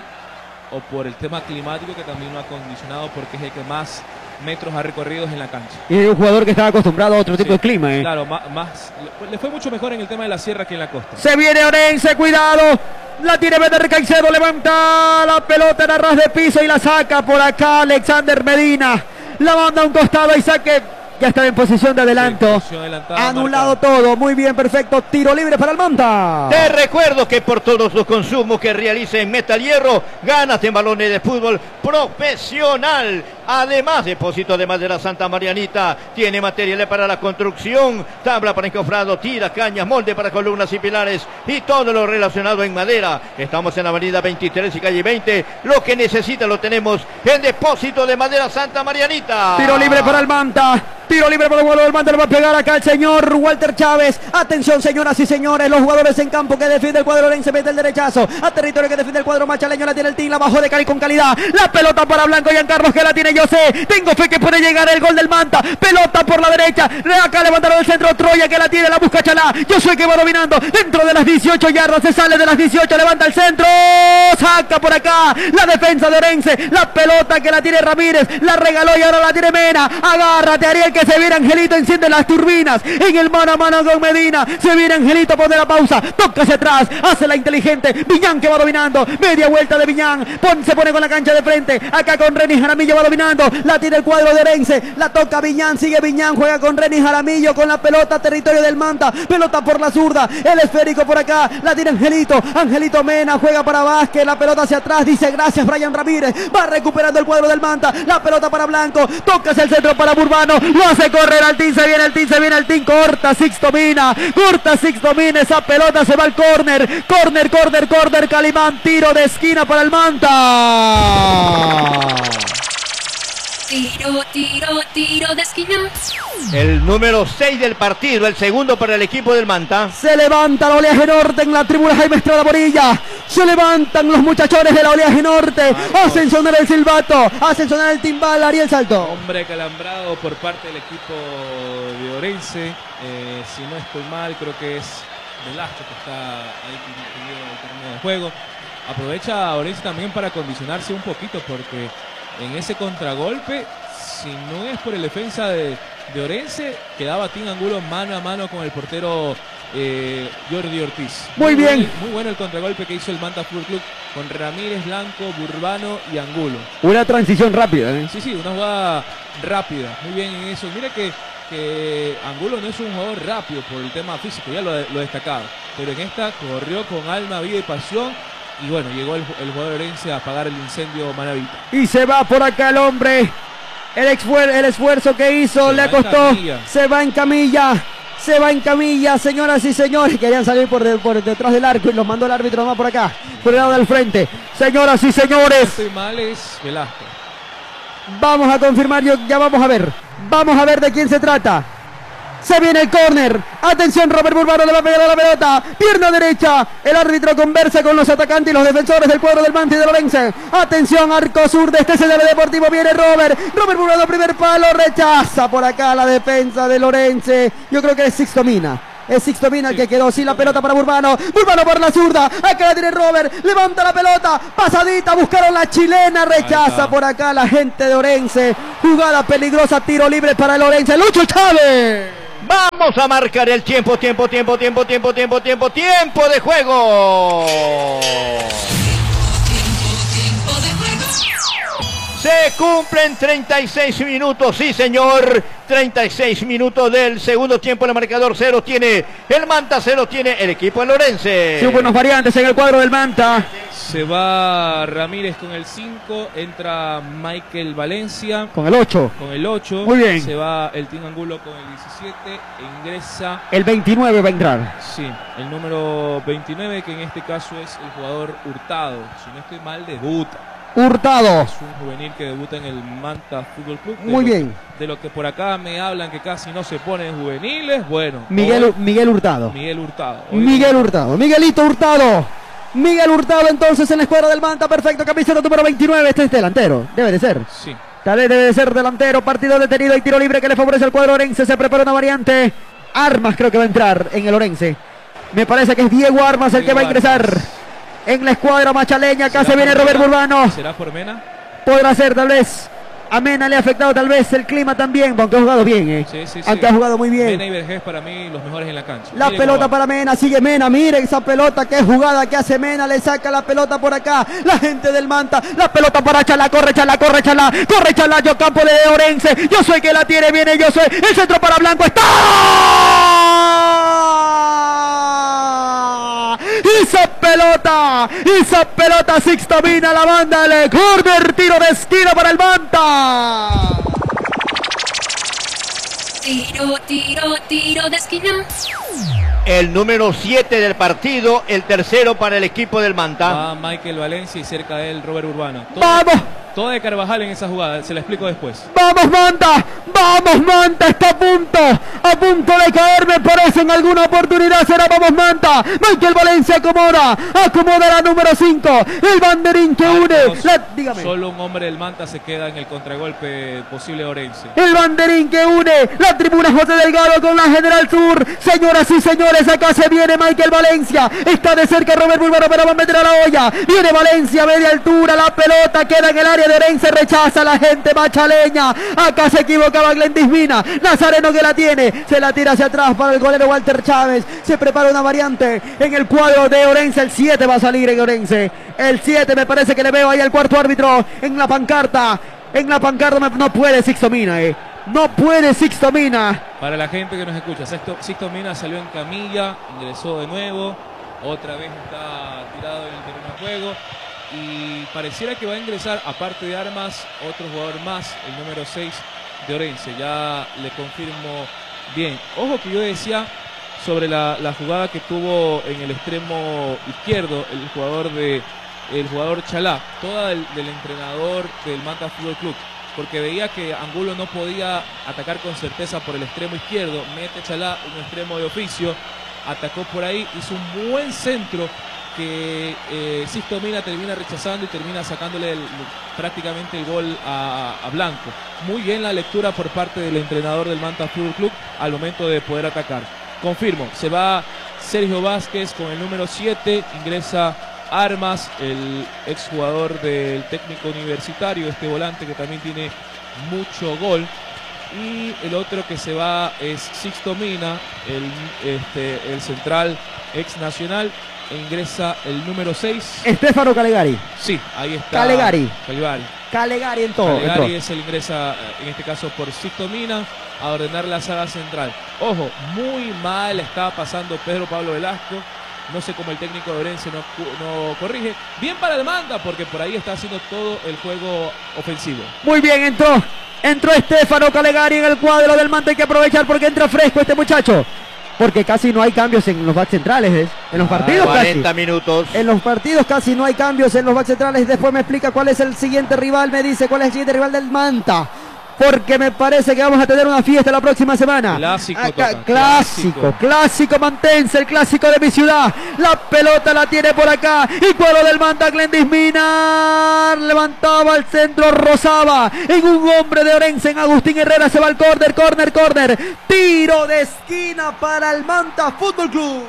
o por el tema climático, que también lo ha condicionado, porque es el que más metros ha recorrido en la cancha. Y es un jugador que estaba acostumbrado a otro tipo sí, de clima. ¿eh? Claro, más, más, le fue mucho mejor en el tema de la sierra que en la costa. Se viene Orense, cuidado. La tiene Beder Caicedo, levanta la pelota en ras de piso y la saca por acá Alexander Medina. La manda a un costado y saque. Ya está en posición de adelanto. Sí, anulado marcado. Todo. Muy bien, perfecto. Tiro libre para el Manta. Te recuerdo que por todos los consumos que realice en Metal Hierro, gánate en balones de fútbol profesional. Además, depósito de madera Santa Marianita. Tiene materiales para la construcción, tabla para encofrado, tira, cañas, molde para columnas y pilares y todo lo relacionado en madera. Estamos en la avenida veintitrés y calle veinte. Lo que necesita lo tenemos en depósito de madera Santa Marianita. Tiro libre para el Manta. Tiro libre para el jugador del Manta, le va a pegar acá el señor Walter Chávez. Atención, señoras y señores, los jugadores en campo que defiende el cuadro Orense, mete el derechazo a territorio que defiende el cuadro machaleño, la tiene el Team, la bajó de Cali con calidad. La pelota para Blanco, Giancarlos que la tiene, yo sé, tengo fe que puede llegar el gol del Manta. Pelota por la derecha, acá levantaron el centro, Troya que la tiene, la busca Chalá. Yo sé que va dominando dentro de las dieciocho yardas, se sale de las dieciocho, levanta el centro, saca por acá la defensa de Orense. La pelota que la tiene Ramírez, la regaló y ahora la tiene Mena. Agárrate, Ariel, que se viene Angelito, enciende las turbinas en el mano a mano con Medina. Se viene Angelito, pone la pausa, toca hacia atrás, hace la inteligente. Viñán que va dominando, media vuelta de Viñán, Pon, se pone con la cancha de frente, acá con Renis Jaramillo va dominando, la tiene el cuadro de Orense, la toca Viñán, sigue Viñán, juega con Renis Jaramillo con la pelota, territorio del Manta, pelota por la zurda, el esférico por acá, la tiene Angelito, Angelito Mena, juega para Vázquez, la pelota hacia atrás, dice gracias Brian Ramírez, va recuperando el cuadro del Manta, la pelota para Blanco, toca hacia el centro para Burbano, lo hace correr al Team, se viene el Team, se viene el Team, corta Sixto Mina, corta Sixto Mina, esa pelota se va al córner, córner, córner, córner, Calimán, tiro de esquina para el Manta. Tiro, tiro, tiro de esquina. El número seis del partido, el segundo para el equipo del Manta. Se levanta la oleaje norte en la tribuna Jaime Estrada Morilla. Se levantan los muchachones de la oleaje norte. Ay, hacen sonar el silbato, hacen sonar el timbal. Ariel Salto. Hombre calambrado por parte del equipo de Orense. Eh, si no estoy mal, creo que es Velasco que está ahí en el terreno de juego. Aprovecha Orense también para condicionarse un poquito, porque en ese contragolpe, si no es por el defensa de, de Orense, quedaba Team Angulo mano a mano con el portero eh, Jordi Ortiz. Muy, muy bien. Bueno, muy bueno el contragolpe que hizo el Manta Fútbol Club con Ramírez, Blanco, Burbano y Angulo. Una transición rápida, ¿eh? Sí, sí, una jugada rápida. Muy bien en eso. Mira que, que Angulo no es un jugador rápido por el tema físico, ya lo, lo destacaba. Pero en esta corrió con alma, vida y pasión. Y bueno, llegó el, el jugador Orense a apagar el incendio Manavita. Y se va por acá el hombre. El, esfuer el esfuerzo que hizo se le costó. Se va en camilla. Se va en camilla, señoras y señores. Querían salir por, de, por detrás del arco y los mandó el árbitro nomás por acá, por el lado del frente. Señoras y señores. Estoy mal, es Velasco. Vamos a confirmar, yo, ya vamos a ver. Vamos a ver de quién se trata. Se viene el córner. Atención, Robert Burbano le va a pegar a la pelota. Pierna derecha. El árbitro conversa con los atacantes y los defensores del cuadro del Manta y de Lorense. Atención, arco sur de este C D B Deportivo. Viene Robert. Robert Burbano, primer palo. Rechaza por acá la defensa de Lorense. Yo creo que es Sixto Mina. Es Sixto Mina el que quedó sin la pelota para Burbano. Burbano por la zurda. Acá la tiene Robert. Levanta la pelota. Pasadita. Buscaron la chilena. Rechaza por acá la gente de Orense. Jugada peligrosa. Tiro libre para el Orense. Lucho Chávez. Vamos a marcar el tiempo, tiempo, tiempo, tiempo, tiempo, tiempo, tiempo, tiempo de juego. Se cumplen treinta y seis minutos, sí señor, treinta y seis minutos del segundo tiempo. El marcador cero tiene el Manta, cero tiene el equipo de Lorense. Sí, buenos variantes en el cuadro del Manta. Se va Ramírez con el cinco, entra Michael Valencia con el ocho. Con el ocho. Muy bien. Se va el Team Angulo con el diecisiete e ingresa... El veintinueve va a entrar. Sí, el número veintinueve, que en este caso es el jugador Hurtado. Si no estoy mal, debuta. Hurtado. Es un juvenil que debuta en el Manta Fútbol Club. Muy lo, bien. De lo que por acá me hablan que casi no se ponen juveniles, bueno. Miguel, hoy, Miguel Hurtado. Miguel Hurtado. Hoy Miguel Hurtado. Miguelito Hurtado. Miguel Hurtado entonces en la escuadra del Manta. Perfecto, camiseta número veintinueve. Este es delantero. Debe de ser. Sí. Tal vez debe de ser delantero. Partido detenido y tiro libre que le favorece al cuadro orense. Se prepara una variante. Armas creo que va a entrar en el Orense. Me parece que es Diego Armas el Diego que va a ingresar Armas. en la escuadra machaleña. Acá se viene por Robert Mena? Burbano. ¿Será por Mena? Podrá ser tal vez. A Mena le ha afectado tal vez el clima también, aunque ha jugado bien, eh. Sí, sí, aunque sí. ha jugado muy bien. Mena y Vergés para mí los mejores en la cancha. La Miren pelota cómo va. para Mena, sigue Mena, miren esa pelota, qué jugada que hace Mena, le saca la pelota por acá, la gente del Manta, la pelota para Chalá, corre Chalá, corre Chalá, corre Chalá, yo campo de Orense, yo soy que la tiene, viene, yo soy, el centro para Blanco, está. Esa pelota, esa pelota Sixto Mina, la banda, el corner, tiro de esquina para el Manta. Tiro, tiro, tiro de esquina. El número siete del partido, el tercero para el equipo del Manta. Va Michael Valencia y cerca de él Robert Urbano. Todo, ¡Vamos! todo de Carvajal en esa jugada, se la explico después. ¡Vamos, Manta! ¡Vamos, Manta! Está a punto, a punto de caer, me parece, en alguna oportunidad. Será ¡vamos, Manta! Michael Valencia acomoda, acomoda la número cinco. El banderín que une. La, dígame. Solo un hombre del Manta se queda en el contragolpe posible de Orense. El banderín que une la tribuna José Delgado con la General Sur. Señoras y señores, acá se viene Michael Valencia. Está de cerca Robert Burbano, pero va a meter a la olla. Viene Valencia, media altura, la pelota queda en el área de Orense. Rechaza a la gente machaleña. Acá se equivocaba Glendis Mina. Nazareno que la tiene. Se la tira hacia atrás para el golero Walter Chávez. Se prepara una variante en el cuadro de Orense. El siete va a salir en Orense. El siete me parece que le veo ahí al cuarto árbitro en la pancarta. En la pancarta me, no puede Sixto Mina, eh. No puede Sixto Mina. Para la gente que nos escucha, Sixto, Sixto Mina salió en camilla, ingresó de nuevo, otra vez está tirado en el terreno de juego y pareciera que va a ingresar, aparte de Armas, otro jugador más, el número seis de Orense. Ya le confirmo bien. Ojo que yo decía sobre la, la jugada que tuvo en el extremo izquierdo el jugador de el jugador Chalá, toda del, del entrenador del Manta Fútbol Club, porque veía que Angulo no podía atacar con certeza por el extremo izquierdo. Mete Chalá un extremo de oficio, atacó por ahí, hizo un buen centro que eh, Sixto Mina termina rechazando y termina sacándole el, prácticamente el gol a, a Blanco. Muy bien la lectura por parte del entrenador del Manta Fútbol Club al momento de poder atacar. Confirmo, se va Sergio Vázquez con el número siete, ingresa Armas, el exjugador del Técnico Universitario, este volante que también tiene mucho gol. Y el otro que se va es Sixto Mina, el, este, el central ex nacional, e ingresa el número seis. Estefano Calegari. Sí, ahí está. Calegari. Calegari. Calegari en todo. Calegari en todo. es el ingresa, en este caso por Sixto Mina, a ordenar la saga central. Ojo, muy mal está pasando Pedro Pablo Velasco. No sé cómo el técnico de Orense no, no corrige. Bien para el Manta, porque por ahí está haciendo todo el juego ofensivo. Muy bien, entró. Entró Estefano Calegari en el cuadro del Manta. Hay que aprovechar porque entra fresco este muchacho. porque casi no hay cambios en los backs centrales, ¿eh? En los partidos cuarenta casi. minutos. En los partidos casi no hay cambios en los backs centrales. Después me explica cuál es el siguiente rival, me dice cuál es el siguiente rival del Manta. Porque me parece que vamos a tener una fiesta la próxima semana. Clásico, Acá, toca, clásico, clásico, clásico mantense, el clásico de mi ciudad. La pelota la tiene por acá. Y cuadro del Manta, Glendis Minar. Levantaba al centro, rozaba en un hombre de Orense, en Agustín Herrera. Se va al córner, córner, córner. Tiro de esquina para el Manta Fútbol Club.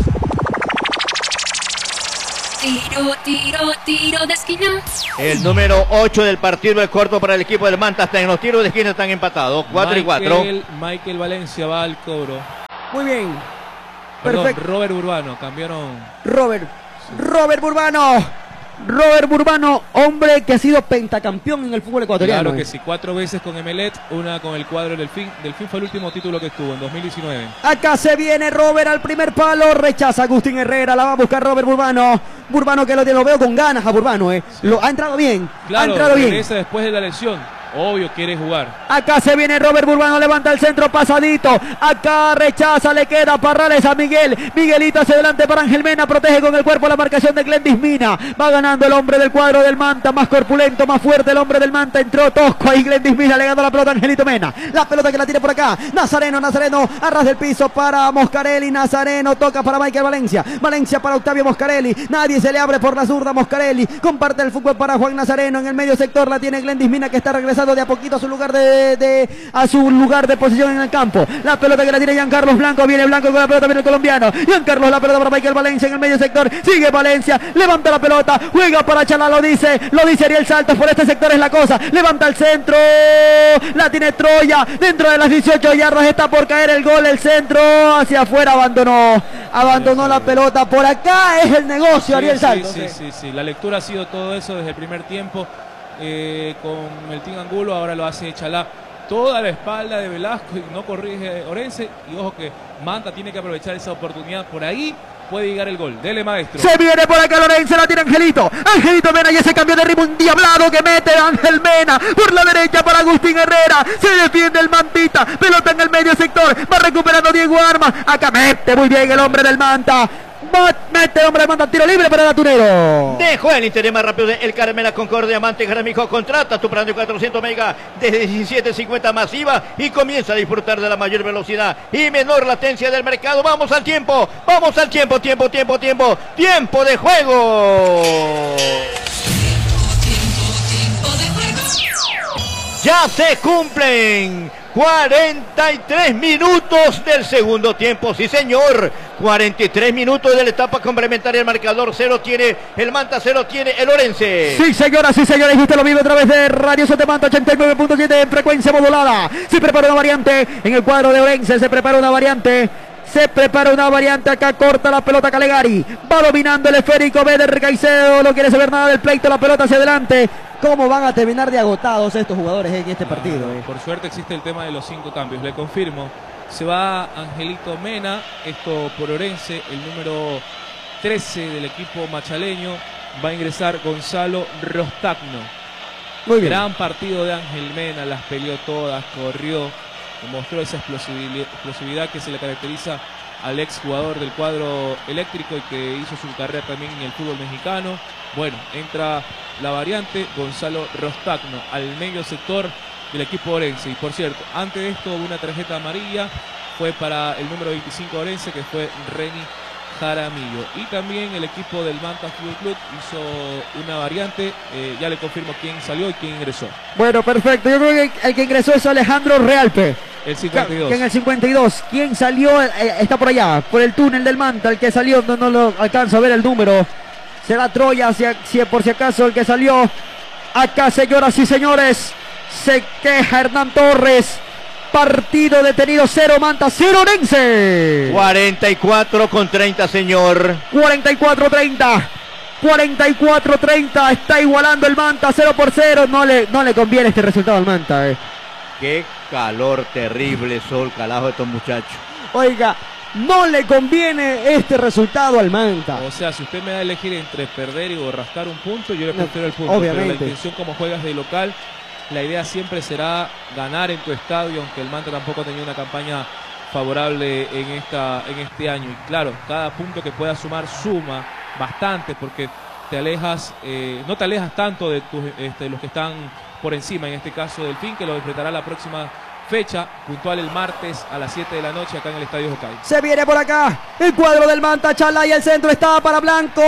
Tiro, tiro, tiro de esquina. El número ocho del partido es corto para el equipo del Manta. Hasta en los tiros de esquina están empatados. cuatro y cuatro. Michael Valencia va al cobro. Muy bien. Perdón, Perfecto. Robert Urbano, cambiaron. Robert. Robert Burbano. Robert Burbano, hombre que ha sido pentacampeón en el fútbol ecuatoriano. Claro que eh. sí, cuatro veces con Emelec, una con el cuadro del Delfín. Delfín fue el último título que estuvo en dos mil diecinueve. Acá se viene Robert al primer palo, rechaza Agustín Herrera, la va a buscar Robert Burbano. Burbano que lo, lo veo con ganas a Burbano, eh. Sí. Lo, ha entrado bien, Claro, ha entrado bien. regresa después de la lesión. Obvio, quiere jugar. Acá se viene Robert Burbano, levanta el centro pasadito. Acá rechaza, le queda Parrales a Miguel. Miguelito hacia adelante para Ángel Mena, protege con el cuerpo la marcación de Glendis Mina. Va ganando el hombre del cuadro del Manta, más corpulento, más fuerte el hombre del Manta. Entró tosco ahí Glendis Mina, le ganó la pelota a Angelito Mena. La pelota que la tiene por acá. Nazareno, Nazareno, a ras del piso para Moscarelli. Nazareno toca para Michael Valencia. Valencia para Octavio Moscarelli. Nadie se le abre por la zurda. Moscarelli comparte el fútbol para Juan Nazareno. En el medio sector la tiene Glendis Mina, que está regresando de a poquito a su lugar de, de a su lugar de posición en el campo. La pelota que la tiene Giancarlos Blanco, viene Blanco con la pelota, viene el colombiano. Giancarlos, la pelota para Michael Valencia en el medio sector. Sigue Valencia, levanta la pelota, juega para Chalá, lo dice, lo dice Ariel Saltos, por este sector es la cosa. Levanta el centro, la tiene Troya, dentro de las dieciocho yardas está por caer el gol, el centro hacia afuera, abandonó, abandonó sí, la pelota. Por acá es el negocio, sí, Ariel sí, Saltos. Sí, sí, sí, la lectura ha sido todo eso desde el primer tiempo. Eh, con Meltín Angulo, ahora lo hace Chalá, toda la espalda de Velasco y no corrige Orense. Y ojo que Manta tiene que aprovechar esa oportunidad, por ahí puede llegar el gol. Dele, maestro. Se viene por acá Lorenzo, la tiene Angelito. Angelito Mena y ese cambio de ritmo endiablado que mete Ángel Mena por la derecha para Agustín Herrera. Se defiende el Mantita, pelota en el medio sector, va recuperando Diego Armas. Acá mete muy bien el hombre del Manta. Mete el hombre del Manta, tiro libre para el Atunero. Dejó el interior más rápido de El Carmela Concordia Diamante Jaramijo. Contrata tu plan de cuatrocientos megas desde diecisiete cincuenta masiva y comienza a disfrutar de la mayor velocidad y menor latencia del mercado. Vamos al tiempo, vamos al tiempo, tiempo, tiempo, tiempo, tiempo de juego. Ya se cumplen cuarenta y tres minutos del segundo tiempo, sí señor, cuarenta y tres minutos de la etapa complementaria. El marcador cero tiene el Manta, cero tiene el Orense. Sí señoras, sí señores, y usted lo vive a través de Radio Sote Manta ochenta y nueve punto siete en frecuencia modulada. Se prepara una variante en el cuadro de Orense, se prepara una variante. Se prepara una variante, acá corta la pelota Calegari. Va dominando el esférico, Beder Caicedo, no quiere saber nada del pleito, la pelota hacia adelante. ¿Cómo van a terminar de agotados estos jugadores en este partido? Eh? Por suerte existe el tema de los cinco cambios, le confirmo. Se va Angelito Mena, esto por Orense, el número trece del equipo machaleño. Va a ingresar Gonzalo Rostagno. Muy bien. Gran partido de Ángel Mena, las peleó todas, corrió, mostró esa explosividad, explosividad que se le caracteriza al ex jugador del cuadro eléctrico y que hizo su carrera también en el fútbol mexicano. Bueno, entra la variante Gonzalo Rostagno al medio sector del equipo Orense. Y por cierto, antes de esto una tarjeta amarilla fue para el número veinticinco Orense, que fue Reni Jaramillo. Y también el equipo del Manta Fútbol Club hizo una variante, eh, ya le confirmo quién salió y quién ingresó. Bueno, perfecto, yo creo que el que ingresó es Alejandro Realpe. El cincuenta y dos. Que en el cincuenta y dos. ¿Quién salió? Eh, está por allá, por el túnel del Manta. El que salió, no, no lo alcanzo a ver el número. Será Troya, si, si por si acaso el que salió. Acá, señoras y señores, se queja Hernán Torres. Partido detenido, cero Manta, cero Orense. cuarenta y cuatro con treinta, señor. cuarenta y cuatro treinta. cuarenta y cuatro treinta. Está igualando el Manta, cero por cero. No le, no le conviene este resultado al Manta. Eh. Qué calor terrible, sol, calajo de estos muchachos. Oiga, no le conviene este resultado al Manta. O sea, si usted me da a elegir entre perder y o rascar un punto, yo le prefiero el punto. Obviamente. Pero la intención, como juegas de local, la idea siempre será ganar en tu estadio, aunque el Manta tampoco ha tenido una campaña favorable en, esta, en este año. Y claro, cada punto que pueda sumar suma bastante porque te alejas, eh, no te alejas tanto de tus, este, los que están por encima, en este caso Delfín, que lo enfrentará la próxima fecha, puntual el martes a las siete de la noche acá en el Estadio Jocay. Se viene por acá el cuadro del Manta, Chalá, y el centro está para Blanco.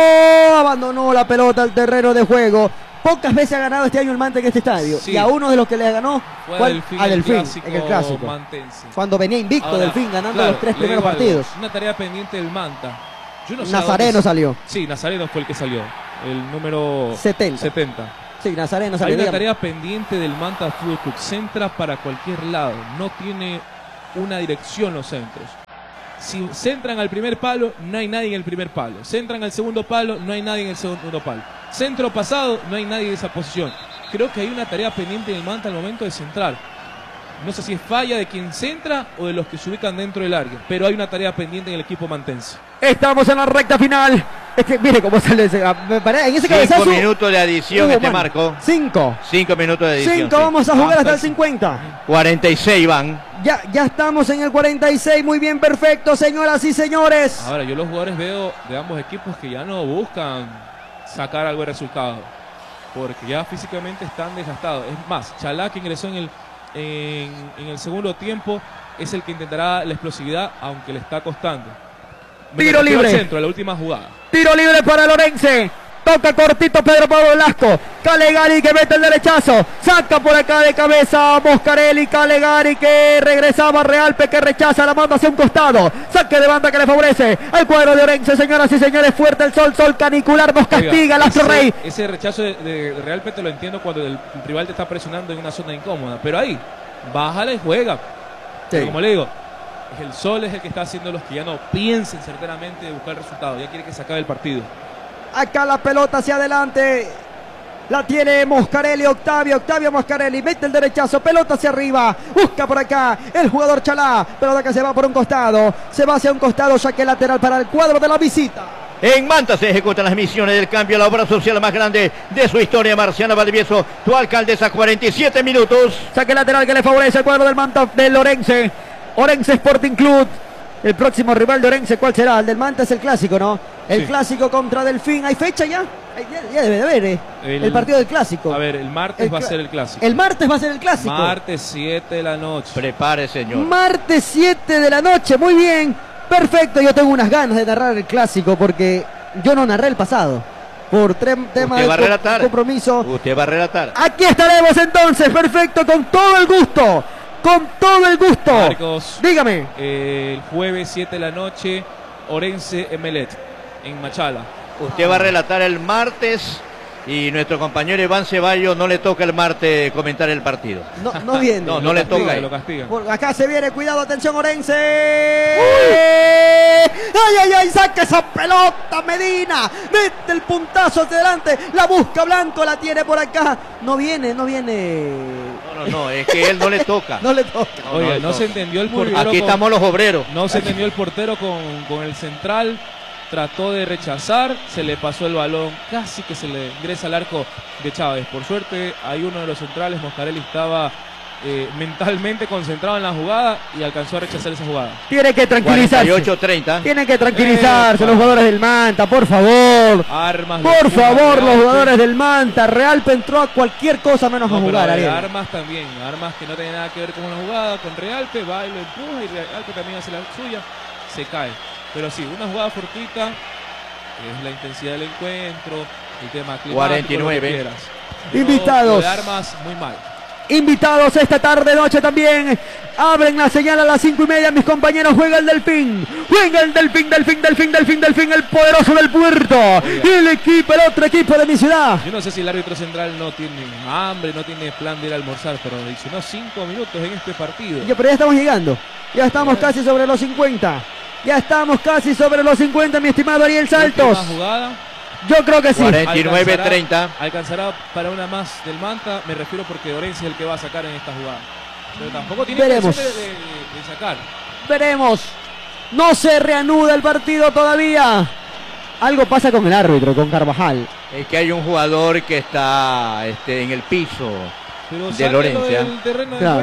Abandonó la pelota al terreno de juego. Pocas veces ha ganado este año el Manta en este estadio. Sí. Y a uno de los que le ganó fue fue a Delfín, a Delfín el clásico en el clásico. mantense. Cuando venía invicto Ahora, Delfín ganando claro, los tres le primeros digo algo, partidos. una tarea pendiente del Manta. Yo no sé Nazareno dónde- salió. Sí, Nazareno fue el que salió. El número setenta. setenta. Sí, Nazareno Hay salió. una dígame. tarea pendiente del Manta Fútbol Club. Centra para cualquier lado. No tiene una dirección los centros. Si centran al primer palo, no hay nadie en el primer palo. Centran al segundo palo, no hay nadie en el segundo palo. Centro pasado, no hay nadie en esa posición. Creo que hay una tarea pendiente del Manta al momento de centrar. No sé si es falla de quien centra o de los que se ubican dentro del área, pero hay una tarea pendiente en el equipo mantense. Estamos en la recta final. Es que mire cómo sale ese. Me parece, en ese Cinco cabezazo. minutos de adición hubo este mano. marco. Cinco. Cinco minutos de adición. Cinco, sí. vamos a jugar Hasta hasta el el cincuenta. cuarenta y seis van. Ya, ya estamos en el cuarenta y seis. Muy bien, perfecto, señoras y señores. Ahora, yo los jugadores veo de ambos equipos que ya no buscan sacar algo de resultado, porque ya físicamente están desgastados. Es más, Chalá, que ingresó en el, en, en el segundo tiempo, es el que intentará la explosividad, aunque le está costando. Me Tiro refiero al libre. centro, la última jugada. Tiro libre para Lorense. Toca cortito Pedro Pablo Velasco. Calegari que mete el derechazo. Saca por acá de cabeza Moscarelli. Calegari que regresaba a Realpe, que rechaza, la manda hacia un costado. Saque de banda que le favorece al cuadro de Orense. Señoras y señores, fuerte el sol, sol canicular nos castiga. Oiga, el Astro ese- Rey. Ese rechazo de, de Real Pete lo entiendo cuando el, el rival te está presionando en una zona incómoda, pero ahí, bájala y juega. Pero como le digo, el sol es el que está haciendo los que ya no piensen certeramente de buscar el resultado, ya quiere que se acabe el partido. Acá la pelota hacia adelante. La tiene Moscarelli, Octavio, Octavio Moscarelli, mete el derechazo, pelota hacia arriba, busca por acá el jugador Chalá, pelota que se va por un costado, se va hacia un costado, saque lateral para el cuadro de la visita. En Manta se ejecutan las misiones del cambio, la obra social más grande de su historia. Marciana Valdivieso, tu alcaldesa, cuarenta y siete minutos. Saque lateral que le favorece al cuadro del Manta del Orense, Orense Sporting Club. El próximo rival de Orense, ¿cuál será? El del Manta es el clásico, ¿no? El Sí. clásico contra Delfín. ¿Hay fecha ya? Ay, Ya, ya debe de haber, ¿eh? El, El- partido del clásico. A ver, el martes El va a cla- ser el clásico. El martes va a ser el clásico. Martes siete de la noche. Prepare, señor. Martes siete de la noche, muy bien. Perfecto, yo tengo unas ganas de narrar el clásico porque yo no narré el pasado. Por tre- tema Usted de va a co- relatar. compromiso. Usted va a relatar. Aquí estaremos entonces, perfecto, con todo el gusto. Con todo el gusto. Marcos, Dígame. eh, el jueves siete de la noche, Orense Emelec, en Machala. Usted va a relatar el martes y nuestro compañero Iván Ceballos no le toca el martes comentar el partido. No, no viene. No, Lo le castigan, toca. Lo castigan. Por acá se viene, cuidado, atención, Orense. ¡Ay, ay, ay! Saca esa pelota, Medina. Mete el puntazo hacia adelante. La busca Blanco, la tiene por acá. No viene, no viene. No, no, no, es que él no le toca. No le toca. No, Oiga, no, no, no. se entendió el Muy bien. portero. Aquí con- estamos los obreros. No se entendió el portero con, con el central. Trató de rechazar, se le pasó el balón, casi que se le ingresa al arco de Chávez. Por suerte, hay uno de los centrales, Moscarelli, estaba eh, mentalmente concentrado en la jugada y alcanzó a rechazar esa jugada. Tiene que cuarenta tranquilizarse. y ocho treinta. Tienen que tranquilizarse Epa. los jugadores del Manta, por favor. Armas. Por lo empuja favor, los Realpe. jugadores del Manta. Realpe entró a cualquier cosa menos No, a pero jugar, a ver, Ariel. Armas también, Armas que no tiene nada que ver con la jugada, con Realpe, va y lo empuja y Realpe también hace la suya, se cae. Pero sí, una jugada fortuita, que es la intensidad del encuentro, el tema climático, cuarenta y nueve. lo que quieras. Pero Invitados. lo de Armas, muy mal. Invitados esta tarde noche también. Abren la señal a las cinco y media. Mis compañeros, juega el Delfín. Juega el Delfín, Delfín, Delfín, Delfín, Delfín, el poderoso del puerto. El equipo, el otro equipo de mi ciudad. Yo no sé si el árbitro central no tiene hambre, no tiene plan de ir a almorzar, pero adicionó cinco minutos en este partido. Yo, pero ya estamos llegando. Ya estamos casi sobre los cincuenta. Ya estamos casi sobre los cincuenta, mi estimado Ariel Saltos. Última jugada. Yo creo que sí. cuarenta y nueve Alcanzará- treinta. Alcanzará para una más del Manta, me refiero porque Orense es el que va a sacar en esta jugada. Pero tampoco tiene Veremos. intención de, de- de sacar. Veremos. No se reanuda el partido todavía. Algo pasa con el árbitro, con Carvajal. Es que hay un jugador que está este, en el piso Pero de sáquelo Lorense, del terreno de Claro. juego.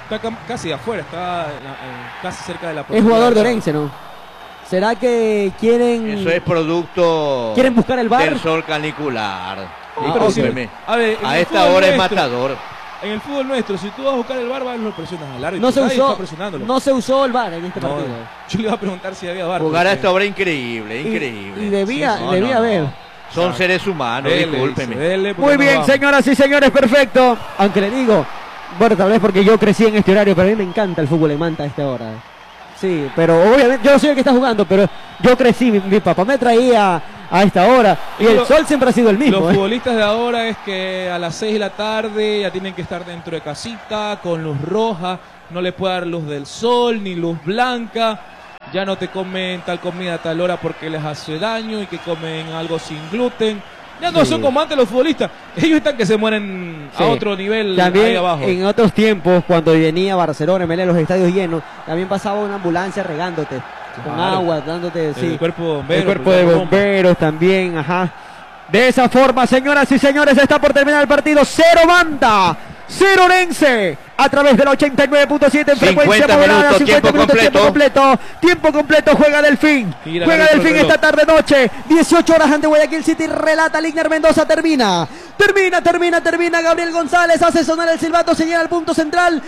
está casi afuera, está en, en, casi cerca de la Es jugador de Orense, ¿no? ¿Será que quieren... Eso es producto... ¿Quieren buscar el V A R? Del sol canicular. Ah, pero si, a ver, a esta hora es matador. En el fútbol nuestro, si tú vas a buscar el V A R, lo presionas al árbitro. No se usó, no se usó el V A R en este no, partido. Yo le iba a preguntar si había V A R. Jugar a porque... esta hora increíble, increíble. Y, y debía, sí, no, debía no, haber. No. Son seres humanos, dele, discúlpeme. dice, dele, Muy bien, no señoras y señores, perfecto. Aunque le digo, bueno, tal vez porque yo crecí en este horario, pero a mí me encanta el fútbol en Manta a esta hora. Sí, pero obviamente, yo no soy el que está jugando, pero yo crecí, mi, mi papá me traía a esta hora y lo, el sol siempre ha sido el mismo. Los ¿eh? futbolistas de ahora es que a las seis de la tarde ya tienen que estar dentro de casita, con luz roja, no le puede dar luz del sol ni luz blanca. Ya no te comen tal comida a tal hora porque les hace daño y que comen algo sin gluten. Ya no sí. son como antes los futbolistas. Ellos están que se mueren sí. a otro nivel. También ahí abajo. En otros tiempos, cuando venía Barcelona, M L, los estadios llenos, también pasaba una ambulancia regándote. Con claro. agua, dándote... Sí. El cuerpo de bomberos. El cuerpo de bomberos bomba. también, ajá. De esa forma, señoras y señores, está por terminar el partido. Cero Manta, cero Orense. A través del ochenta y nueve punto siete en frecuencia modulada, minutos, cincuenta tiempo minutos, completo. tiempo completo. Tiempo completo, juega Delfín. Gira juega Delfín esta tarde noche. dieciocho horas ante Guayaquil City. Relata Ligner Mendoza. Termina. Termina, termina, termina. Gabriel González hace sonar el silbato. Señala al punto central.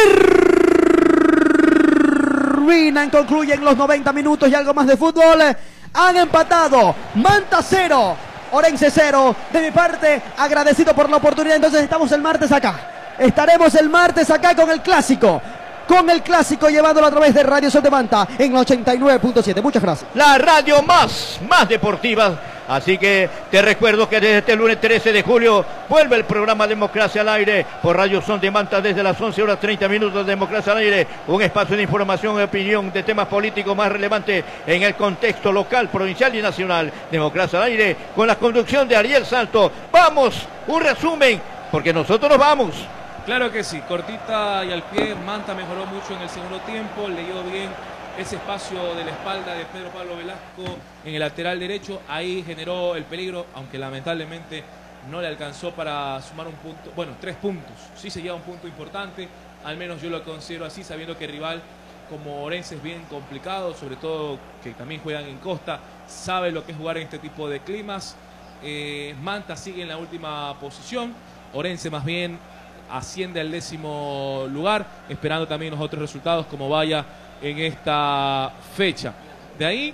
Terminan, concluyen los noventa minutos y algo más de fútbol. Han empatado. Manta cero. Orense cero. De mi parte, agradecido por la oportunidad. Entonces estamos el martes acá. Estaremos el martes acá con el clásico. Con el clásico llevándolo a través de Radio Sol de Manta en ochenta y nueve punto siete. Muchas gracias. La radio más, más deportiva. Así que te recuerdo que desde este lunes trece de julio vuelve el programa Democracia al Aire por Radio Sol de Manta desde las once horas treinta minutos. Democracia al Aire, un espacio de información y opinión de temas políticos más relevantes en el contexto local, provincial y nacional. Democracia al Aire con la conducción de Ariel Salto. Vamos, un resumen, porque nosotros nos vamos. Claro que sí, cortita y al pie. Manta mejoró mucho en el segundo tiempo, leyó bien ese espacio de la espalda de Pedro Pablo Velasco en el lateral derecho, ahí generó el peligro, aunque lamentablemente no le alcanzó para sumar un punto, bueno, tres puntos, sí se lleva un punto importante, al menos yo lo considero así, sabiendo que el rival como Orense es bien complicado, sobre todo que también juegan en costa, sabe lo que es jugar en este tipo de climas. eh, Manta sigue en la última posición, Orense más bien asciende al décimo lugar, esperando también los otros resultados como vaya en esta fecha. De ahí,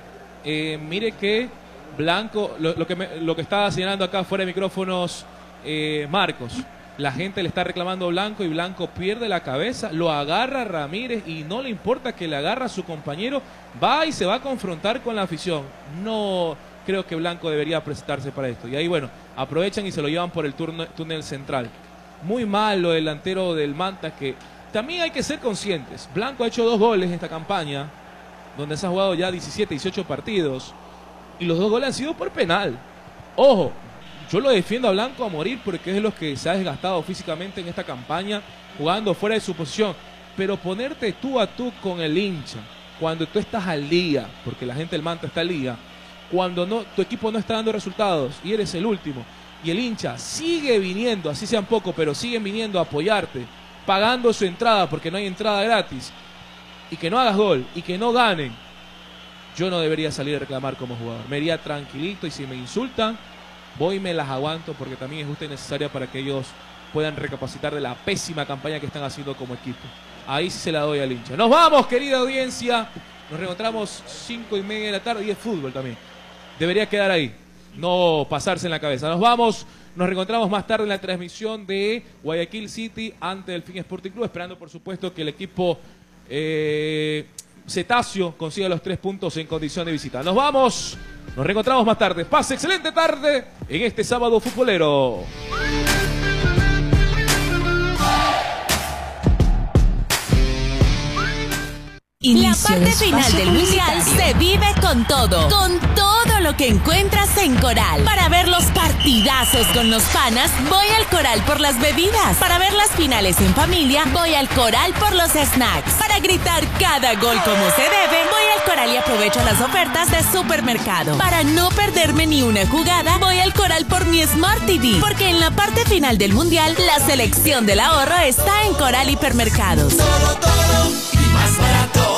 eh, mire que Blanco, lo, lo, que me, lo que estaba señalando acá fuera de micrófonos eh, Marcos, la gente le está reclamando a Blanco y Blanco pierde la cabeza, lo agarra Ramírez y no le importa que le agarra a su compañero, va y se va a confrontar con la afición. No creo que Blanco debería prestarse para esto. Y ahí, bueno, aprovechan y se lo llevan por el turno, túnel central. Muy mal lo delantero del Manta, que también hay que ser conscientes. Blanco ha hecho dos goles en esta campaña, donde se ha jugado ya diecisiete, dieciocho partidos, y los dos goles han sido por penal. Ojo, yo lo defiendo a Blanco a morir porque es de los que se ha desgastado físicamente en esta campaña, jugando fuera de su posición. Pero ponerte tú a tú con el hincha, cuando tú estás al día, porque la gente del Manta está al día, cuando no, tu equipo no está dando resultados y eres el último, y el hincha sigue viniendo, así sean poco, pero siguen viniendo a apoyarte, pagando su entrada porque no hay entrada gratis, y que no hagas gol y que no ganen, yo no debería salir a reclamar como jugador. Me iría tranquilito y si me insultan, voy y me las aguanto porque también es justa y necesaria para que ellos puedan recapacitar de la pésima campaña que están haciendo como equipo. Ahí sí se la doy al hincha. Nos vamos, querida audiencia. Nos reencontramos cinco y media de la tarde y es fútbol también. Debería quedar ahí, no pasarse en la cabeza. Nos vamos, nos reencontramos más tarde en la transmisión de Guayaquil City ante Delfín Sporting Club, esperando por supuesto que el equipo eh, cetáceo consiga los tres puntos en condición de visita. Nos vamos, nos reencontramos más tarde. Pase excelente tarde en este sábado futbolero. La parte final del Mundial se vive con todo, con todo lo que encuentras en Coral. Para ver los partidazos con los panas, voy al Coral por las bebidas. Para ver las finales en familia, voy al Coral por los snacks. Para gritar cada gol como se debe, voy al Coral Coral y aprovecho las ofertas de supermercado. Para no perderme ni una jugada, voy al Coral por mi Smart T V, porque en la parte final del Mundial, la selección del ahorro está en Coral Hipermercados. Todo, todo y más barato.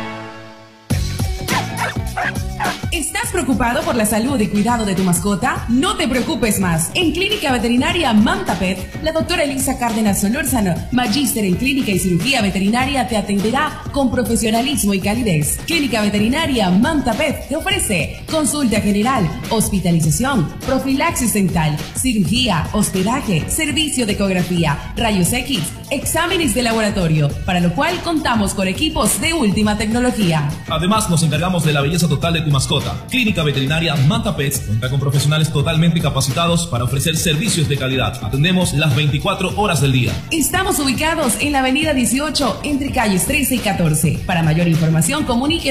¿Estás preocupado por la salud y cuidado de tu mascota? No te preocupes más. En Clínica Veterinaria Manta Pet, la doctora Elisa Cárdenas Solórzano, magíster en clínica y cirugía veterinaria, te atenderá con profesionalismo y calidez. Clínica Veterinaria Manta Pet te ofrece consulta general, hospitalización, profilaxis dental, cirugía, hospedaje, servicio de ecografía, rayos X, exámenes de laboratorio, para lo cual contamos con equipos de última tecnología. Además, nos encargamos de la belleza total de tu mascota. Clínica Veterinaria Manta Pets cuenta con profesionales totalmente capacitados para ofrecer servicios de calidad. Atendemos las veinticuatro horas del día. Estamos ubicados en la avenida dieciocho, entre calles trece y catorce. Para mayor información, comuníquese